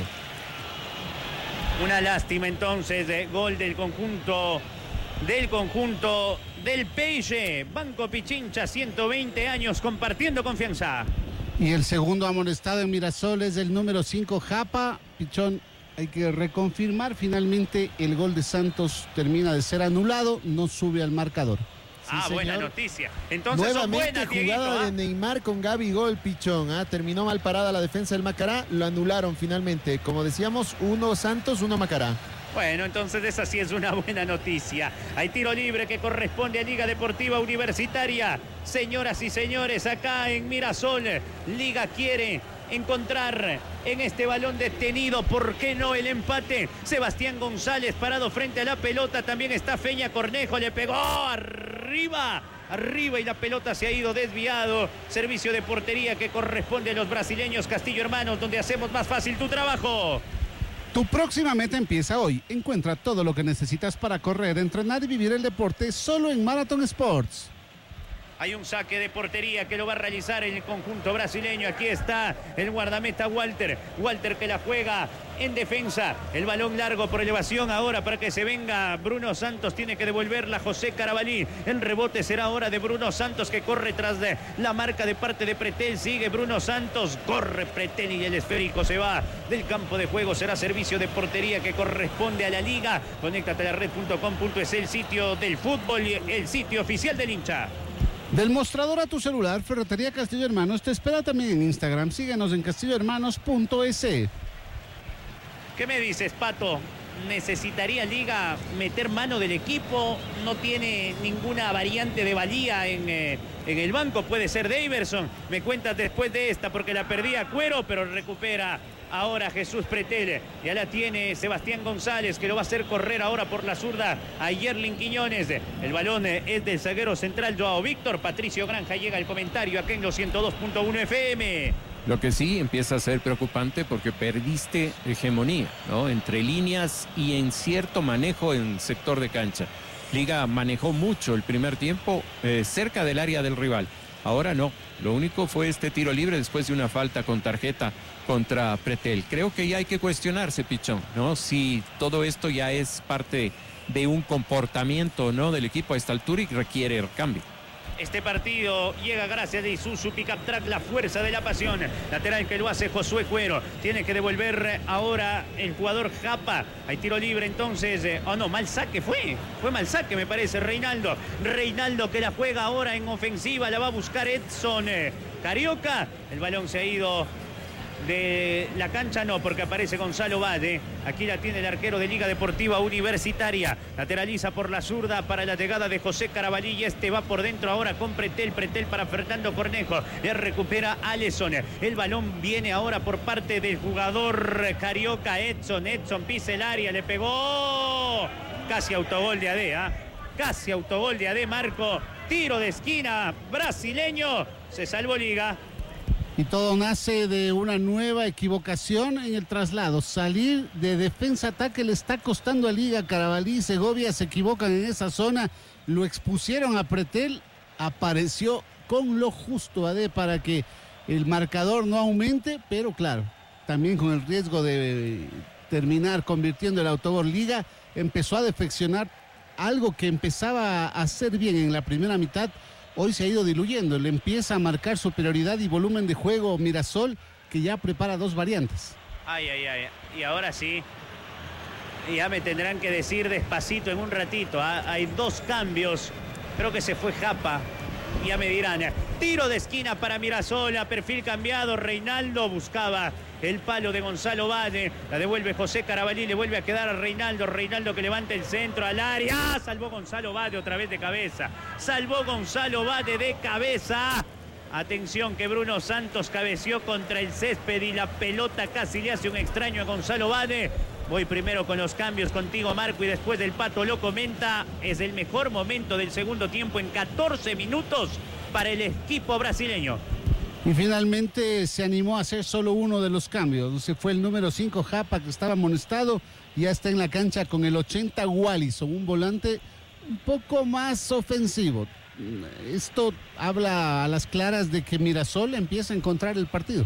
Una lástima entonces, eh, gol del conjunto, del conjunto del P S G. Banco Pichincha, ciento veinte años compartiendo confianza. Y el segundo amonestado en Mirasol es el número cinco, Japa. Pichón, hay que reconfirmar. Finalmente el gol de Santos termina de ser anulado, no sube al marcador. Sí, ah, señor. Buena noticia. Entonces nuevamente son buenas, jugada Dieguito, ¿ah? de Neymar con Gabigol, Pichón. ¿ah? Terminó mal parada la defensa del Macará, lo anularon finalmente. Como decíamos, uno Santos, uno Macará. Bueno, entonces esa sí es una buena noticia. Hay tiro libre que corresponde a Liga Deportiva Universitaria. Señoras y señores, acá en Mirasol, Liga quiere encontrar en este balón detenido, ¿por qué no el empate? Sebastián González parado frente a la pelota, también está Feña Cornejo, le pegó arriba, arriba y la pelota se ha ido desviado. Servicio de portería que corresponde a los brasileños Castillo Hermanos, donde hacemos más fácil tu trabajo. Tu próxima meta empieza hoy. Encuentra todo lo que necesitas para correr, entrenar y vivir el deporte solo en Marathon Sports. Hay un saque de portería que lo va a realizar el conjunto brasileño. Aquí está el guardameta Walter. Walter que la juega en defensa. El balón largo por elevación ahora para que se venga Bruno Santos. Tiene que devolverla José Carabalí. El rebote será ahora de Bruno Santos que corre tras de la marca de parte de Pretel. Sigue Bruno Santos. Corre Pretel y el esférico se va del campo de juego. Será servicio de portería que corresponde a la Liga. Conéctate a la red punto com punto es el sitio del fútbol y el sitio oficial del hincha. Del mostrador a tu celular, Ferretería Castillo Hermanos te espera también en Instagram. Síguenos en castillo hermanos punto es. ¿Qué me dices, Pato? ¿Necesitaría Liga meter mano del equipo? ¿No tiene ninguna variante de valía en, eh, en el banco? Puede ser Daverson. Me cuentas después de esta porque la perdí a Cuero, pero recupera ahora Jesús Pretel. Ya la tiene Sebastián González, que lo va a hacer correr ahora por la zurda a Yerlin Quiñones. El balón es del zaguero central Joao Víctor. Patricio Granja llega el comentario acá en los ciento dos punto uno F M. Lo que sí empieza a ser preocupante porque perdiste hegemonía, ¿no? Entre líneas y en cierto manejo en sector de cancha. Liga manejó mucho el primer tiempo eh, cerca del área del rival. Ahora no. Lo único fue este tiro libre después de una falta con tarjeta contra Pretel. Creo que ya hay que cuestionarse, Pichón, ¿no? Si todo esto ya es parte de un comportamiento, ¿no?, del equipo a esta altura y requiere cambio. Este partido llega gracias a Isuzu Pickup Track, la fuerza de la pasión. Lateral que lo hace Josué Cuero. Tiene que devolver ahora el jugador Japa. Hay tiro libre entonces. Oh no, mal saque fue. Fue mal saque me parece. Reinaldo. Reinaldo que la juega ahora en ofensiva. La va a buscar Edson Carioca. El balón se ha ido de la cancha, no, porque aparece Gonzalo Valle. Aquí la tiene el arquero de Liga Deportiva Universitaria. Lateraliza por la zurda para la llegada de José Carabalí y este va por dentro ahora con Pretel. Pretel para Fernando Cornejo. Le recupera Alisson. El balón viene ahora por parte del jugador Carioca. Edson. Edson pisa el área. Le pegó. Casi autogol de Adea. Casi autogol de Ade Marco. Tiro de esquina brasileño. Se salvó Liga. Y todo nace de una nueva equivocación en el traslado. Salir de defensa-ataque le está costando a Liga. Carabalí y Segovia se equivocan en esa zona. Lo expusieron a Pretel. Apareció con lo justo Ade para que el marcador no aumente. Pero claro, también con el riesgo de terminar convirtiendo el autogol. Liga empezó a defeccionar algo que empezaba a hacer bien en la primera mitad, hoy se ha ido diluyendo. Le empieza a marcar superioridad y volumen de juego Mirasol, que ya prepara dos variantes. Ay, ay, ay. Y ahora sí, ya me tendrán que decir despacito en un ratito. ¿eh? Hay dos cambios. Creo que se fue Japa. Ya me dirán. Tiro de esquina para Mirasol. A perfil cambiado. Reinaldo buscaba el palo de Gonzalo Bade. La devuelve José Carabalí. Le vuelve a quedar a Reinaldo. Reinaldo que levanta el centro al área. ¡Ah! Salvó Gonzalo Bade otra vez de cabeza. Salvó Gonzalo Bade de cabeza. Atención que Bruno Santos cabeció contra el césped y la pelota casi le hace un extraño a Gonzalo Bade. Voy primero con los cambios contigo, Marco, y después del Pato lo comenta. Es el mejor momento del segundo tiempo en catorce minutos para el equipo brasileño. Y finalmente se animó a hacer solo uno de los cambios. Se fue el número cinco, Japa, que estaba amonestado. Ya está en la cancha con el ochenta, Wallison, un volante un poco más ofensivo. Esto habla a las claras de que Mirasol empieza a encontrar el partido.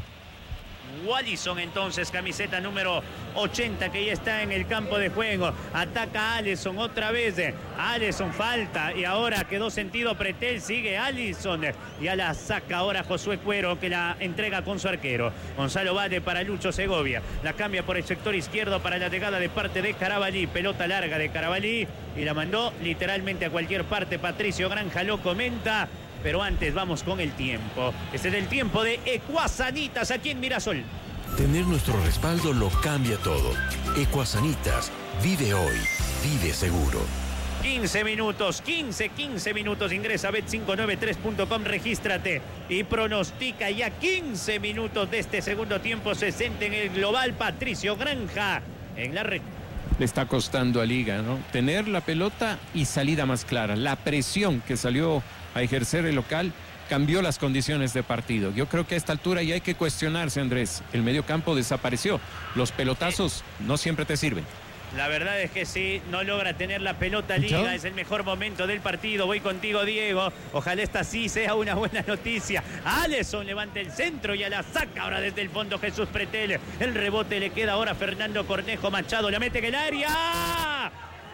Wallison entonces, camiseta número ochenta, que ya está en el campo de juego. Ataca Alisson otra vez. Alisson falta y ahora quedó sentido Pretel. Sigue Alisson. Ya la saca ahora Josué Cuero, que la entrega con su arquero. Gonzalo Bade para Lucho Segovia. La cambia por el sector izquierdo para la llegada de parte de Carabalí. Pelota larga de Carabalí y la mandó literalmente a cualquier parte. Patricio Granja lo comenta. Pero antes vamos con el tiempo. Este es el tiempo de Ecuasanitas aquí en Mirasol. Tener nuestro respaldo lo cambia todo. Ecuasanitas, vive hoy, vive seguro. quince minutos, quince, quince minutos. Ingresa a bet cinco nueve tres punto com, regístrate y pronostica ya quince minutos de este segundo tiempo. sesenta en el global. Patricio Granja en la red. Le está costando a Liga, ¿no? Tener la pelota y salida más clara. La presión que salió a ejercer el local cambió las condiciones de partido. Yo creo que a esta altura ya hay que cuestionarse, Andrés. El mediocampo desapareció. Los pelotazos no siempre te sirven. La verdad es que sí, no logra tener la pelota Liga, es el mejor momento del partido. Voy contigo, Diego. Ojalá esta sí sea una buena noticia. Alisson levanta el centro y a la saca ahora desde el fondo Jesús Pretel. El rebote le queda ahora a Fernando Cornejo Machado. La mete en el área.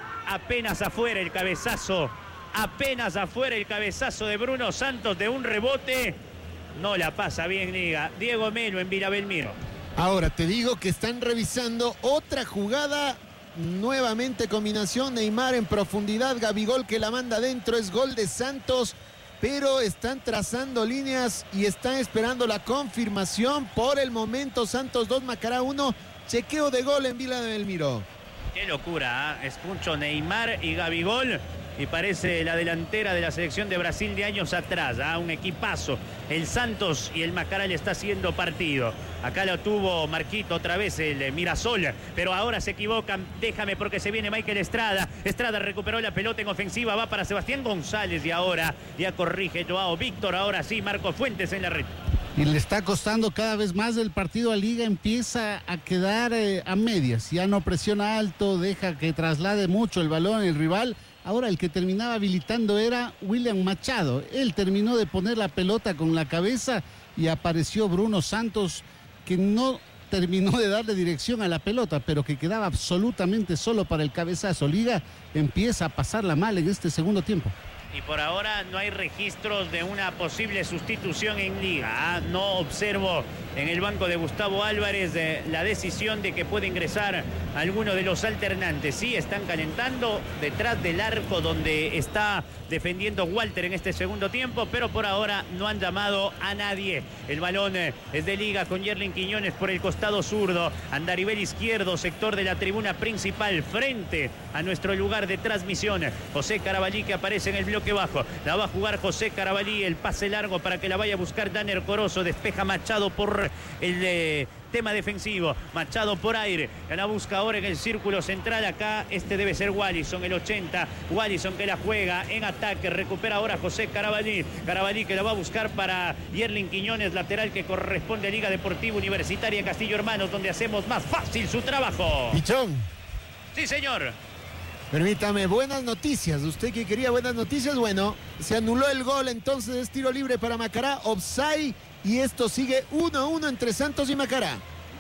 Apenas afuera el cabezazo. Apenas afuera el cabezazo de Bruno Santos de un rebote. No la pasa bien Liga. Diego Melo en Vila Belmiro. Ahora te digo que están revisando otra jugada. Nuevamente combinación Neymar en profundidad, Gabigol que la manda adentro, es gol de Santos, pero están trazando líneas y están esperando la confirmación. Por el momento Santos dos, Macará uno, chequeo de gol en Vila de Belmiro. Qué locura, ¿eh? Escucho Neymar y Gabigol y parece la delantera de la selección de Brasil de años atrás, ¿eh? Un equipazo. El Santos y el Macará le está haciendo partido. Acá lo tuvo Marquito otra vez, el Mirasol, pero ahora se equivocan. Déjame porque se viene Michael Estrada. Estrada recuperó la pelota en ofensiva, va para Sebastián González y ahora ya corrige Joao Víctor. Ahora sí, Marco Fuentes en la red. Y le está costando cada vez más el partido a Liga, empieza a quedar eh, a medias, ya no presiona alto, deja que traslade mucho el balón el rival. Ahora el que terminaba habilitando era William Machado, él terminó de poner la pelota con la cabeza y apareció Bruno Santos, que no terminó de darle dirección a la pelota, pero que quedaba absolutamente solo para el cabezazo. Liga empieza a pasarla mal en este segundo tiempo. Y por ahora no hay registros de una posible sustitución en Liga. ¿ah? No observo en el banco de Gustavo Álvarez eh, la decisión de que puede ingresar alguno de los alternantes. Sí, están calentando detrás del arco donde está defendiendo Walter en este segundo tiempo, pero por ahora no han llamado a nadie. El balón eh, es de Liga con Yerlin Quiñones por el costado zurdo. Andarivel izquierdo, sector de la tribuna principal, frente a nuestro lugar de transmisión. José Carabalí que aparece en el bloque que bajo, la va a jugar José Carabalí, el pase largo para que la vaya a buscar Danner Corozo, despeja Machado por el eh, tema defensivo, Machado por aire, la busca ahora en el círculo central, acá este debe ser Wallison, el ochenta, Wallison que la juega en ataque, recupera ahora José Carabalí, Carabalí que la va a buscar para Yerlin Quiñones, lateral que corresponde a Liga Deportiva Universitaria Castillo Hermanos, donde hacemos más fácil su trabajo. Pichón. Sí, señor. Permítame, buenas noticias. Usted que quería buenas noticias, bueno, se anuló el gol, entonces es tiro libre para Macará, offside, y esto sigue uno a uno entre Santos y Macará.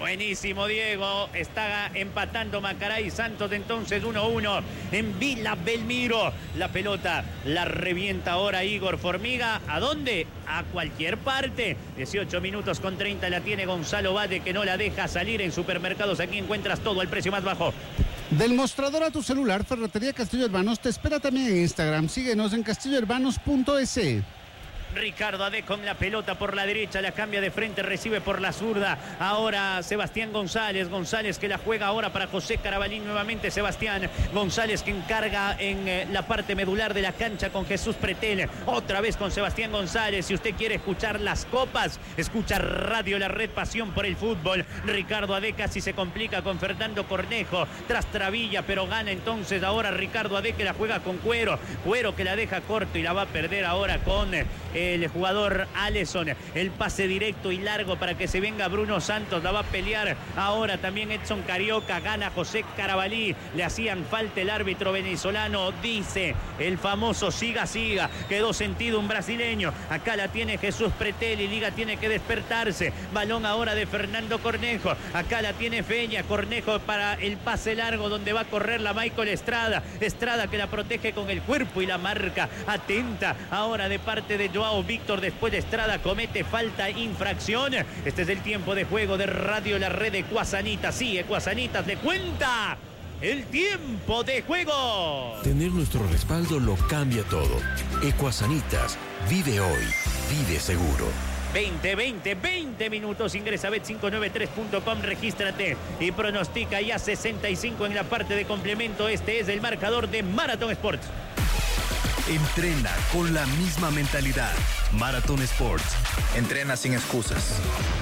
Buenísimo, Diego. Está empatando Macaray Santos entonces uno a uno en Villa Belmiro. La pelota la revienta ahora Igor Formiga. ¿A dónde? A cualquier parte. dieciocho minutos con treinta la tiene Gonzalo Valle, que no la deja salir. En Supermercados Aquí encuentras todo al precio más bajo. Del mostrador a tu celular, Ferretería Castillo Hermanos te espera también en Instagram. Síguenos en castillo hermanos punto es. Ricardo Ade con la pelota por la derecha, la cambia de frente, recibe por la zurda. Ahora Sebastián González, González que la juega ahora para José Carabalín nuevamente. Sebastián González que encarga en eh, la parte medular de la cancha con Jesús Pretel. Otra vez con Sebastián González. Si usted quiere escuchar las copas, escucha Radio La Red, pasión por el fútbol. Ricardo Ade casi se complica con Fernando Cornejo tras Travilla, pero gana entonces ahora Ricardo Ade, que la juega con Cuero. Cuero que la deja corto y la va a perder ahora con Eh, el jugador Alisson. El pase directo y largo para que se venga Bruno Santos. La va a pelear ahora también Edson Carioca. Gana José Carabalí. Le hacían falta el árbitro venezolano. Dice el famoso siga, siga. Quedó sentido un brasileño. Acá la tiene Jesús Pretel y Liga tiene que despertarse. Balón ahora de Fernando Cornejo. Acá la tiene Feña. Cornejo para el pase largo donde va a correr la Michael Estrada. Estrada que la protege con el cuerpo y la marca. Atenta ahora de parte de Joao Víctor. Después de Estrada comete falta, infracción. Este es el tiempo de juego de Radio La Red. Ecuasanitas, sí, Ecuasanitas le cuenta el tiempo de juego. Tener nuestro respaldo lo cambia todo. Ecuasanitas, vive hoy, vive seguro. veinte, veinte, veinte minutos. Ingresa a bet cinco nueve tres punto com, regístrate y pronostica ya sesenta y cinco en la parte de complemento. Este es el marcador de Marathon Sports. Entrena con la misma mentalidad. Marathon Sports. Entrena sin excusas.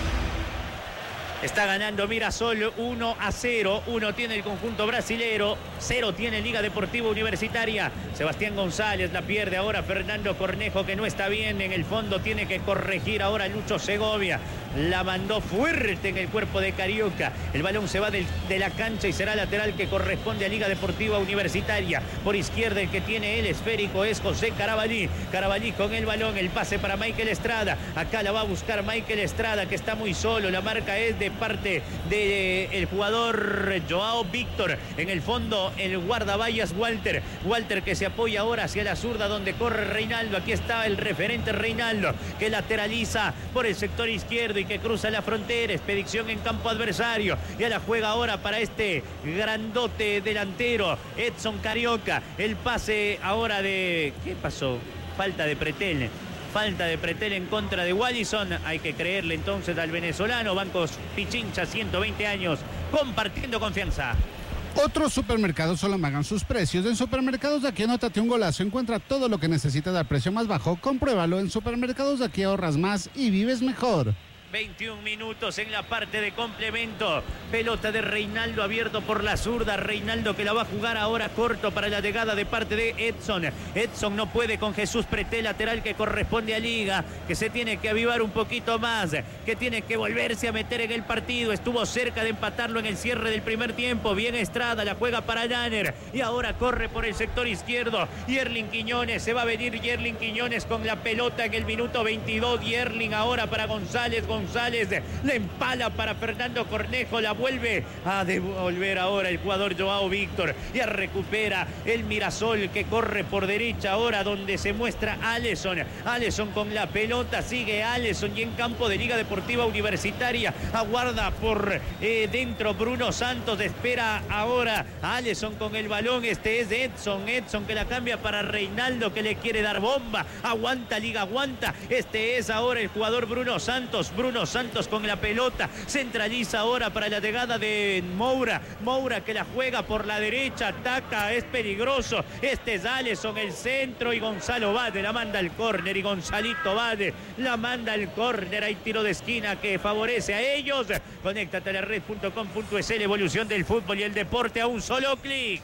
Está ganando Mirasol uno a cero. uno tiene el conjunto brasilero, cero tiene Liga Deportiva Universitaria. Sebastián González la pierde ahora Fernando Cornejo, que no está bien en el fondo. Tiene que corregir ahora Lucho Segovia. La mandó fuerte en el cuerpo de Carioca. El balón se va del, de la cancha y será lateral que corresponde a Liga Deportiva Universitaria. Por izquierda el que tiene el esférico es José Carabalí. Carabalí con el balón, el pase para Michael Estrada. Acá la va a buscar Michael Estrada, que está muy solo. La marca es de parte del jugador Joao Víctor. En el fondo el guardaballas Walter. Walter que se apoya ahora hacia la zurda donde corre Reinaldo. Aquí está el referente Reinaldo, que lateraliza por el sector izquierdo y que cruza la frontera. Expedición en campo adversario. Ya la juega ahora para este grandote delantero Edson Carioca. El pase ahora de... ¿Qué pasó? Falta de Pretel. Falta de Pretel en contra de Wallison. Hay que creerle entonces al venezolano. Bancos Pichincha, ciento veinte años, compartiendo confianza. Otros supermercados solo magan sus precios. En Supermercados de Aquí anótate un golazo. Encuentra todo lo que necesitas al precio más bajo. Compruébalo. En Supermercados de Aquí ahorras más y vives mejor. veintiún minutos en la parte de complemento. Pelota de Reinaldo abierto por la zurda. Reinaldo que la va a jugar ahora corto para la llegada de parte de Edson. Edson no puede con Jesús Pretel, lateral que corresponde a Liga, que se tiene que avivar un poquito más, que tiene que volverse a meter en el partido. Estuvo cerca de empatarlo en el cierre del primer tiempo. Bien Estrada, la juega para Llaner y ahora corre por el sector izquierdo. Yerling Quiñones, se va a venir Yerling Quiñones con la pelota en el minuto veintidós. Yerling ahora para González. González la empala para Fernando Cornejo, la vuelve a devolver ahora el jugador Joao Víctor. Ya recupera el Mirasol, que corre por derecha ahora donde se muestra Alisson. Alisson con la pelota, sigue Alisson y en campo de Liga Deportiva Universitaria aguarda por eh, dentro Bruno Santos. Espera ahora a Alisson con el balón. Este es Edson, Edson que la cambia para Reinaldo, que le quiere dar bomba. Aguanta Liga, aguanta. Este es ahora el jugador Bruno Santos. Bruno Bruno Santos con la pelota, centraliza ahora para la llegada de Moura. Moura que la juega por la derecha, ataca, es peligroso. Este es Alisson, el centro, y Gonzalo Bade la manda al córner, y Gonzalito Bade la manda al córner. Hay tiro de esquina que favorece a ellos. Conéctate a la red punto com punto es, la evolución del fútbol y el deporte a un solo clic.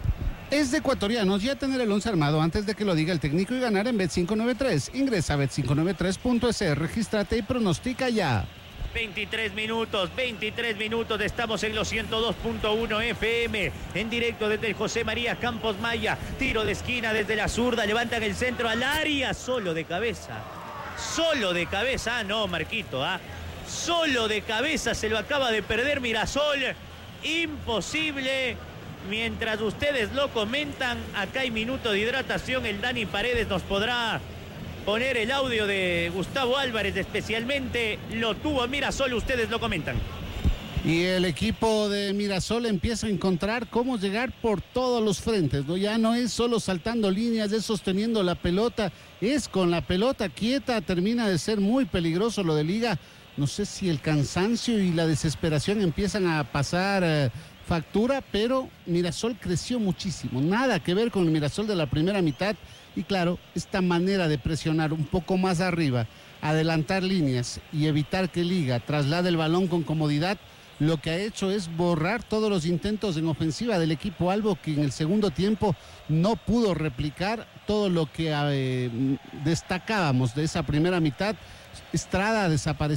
Es de ecuatorianos ya tener el once armado antes de que lo diga el técnico y ganar en bet cinco nueve tres. Ingresa a bet cinco nueve tres punto es, regístrate y pronostica ya. veintitrés minutos, veintitrés minutos, estamos en los ciento dos punto uno F M, en directo desde el José María Campos Maya. Tiro de esquina desde la zurda, levantan el centro al área, solo de cabeza. Solo de cabeza, ah, no, Marquito, ah. Solo de cabeza se lo acaba de perder Mirasol. Imposible. Mientras ustedes lo comentan, acá hay minuto de hidratación. El Dani Paredes nos podrá poner el audio de Gustavo Álvarez especialmente. Lo tuvo Mirasol, ustedes lo comentan. Y el equipo de Mirasol empieza a encontrar cómo llegar por todos los frentes, ¿no? Ya no es solo saltando líneas, es sosteniendo la pelota, es con la pelota quieta, termina de ser muy peligroso lo de Liga. No sé si el cansancio y la desesperación empiezan a pasar eh, factura, pero Mirasol creció muchísimo, nada que ver con el Mirasol de la primera mitad. Y claro, esta manera de presionar un poco más arriba, adelantar líneas y evitar que Liga traslade el balón con comodidad, lo que ha hecho es borrar todos los intentos en ofensiva del equipo albo, que en el segundo tiempo no pudo replicar todo lo que eh, destacábamos de esa primera mitad. Estrada desapareció.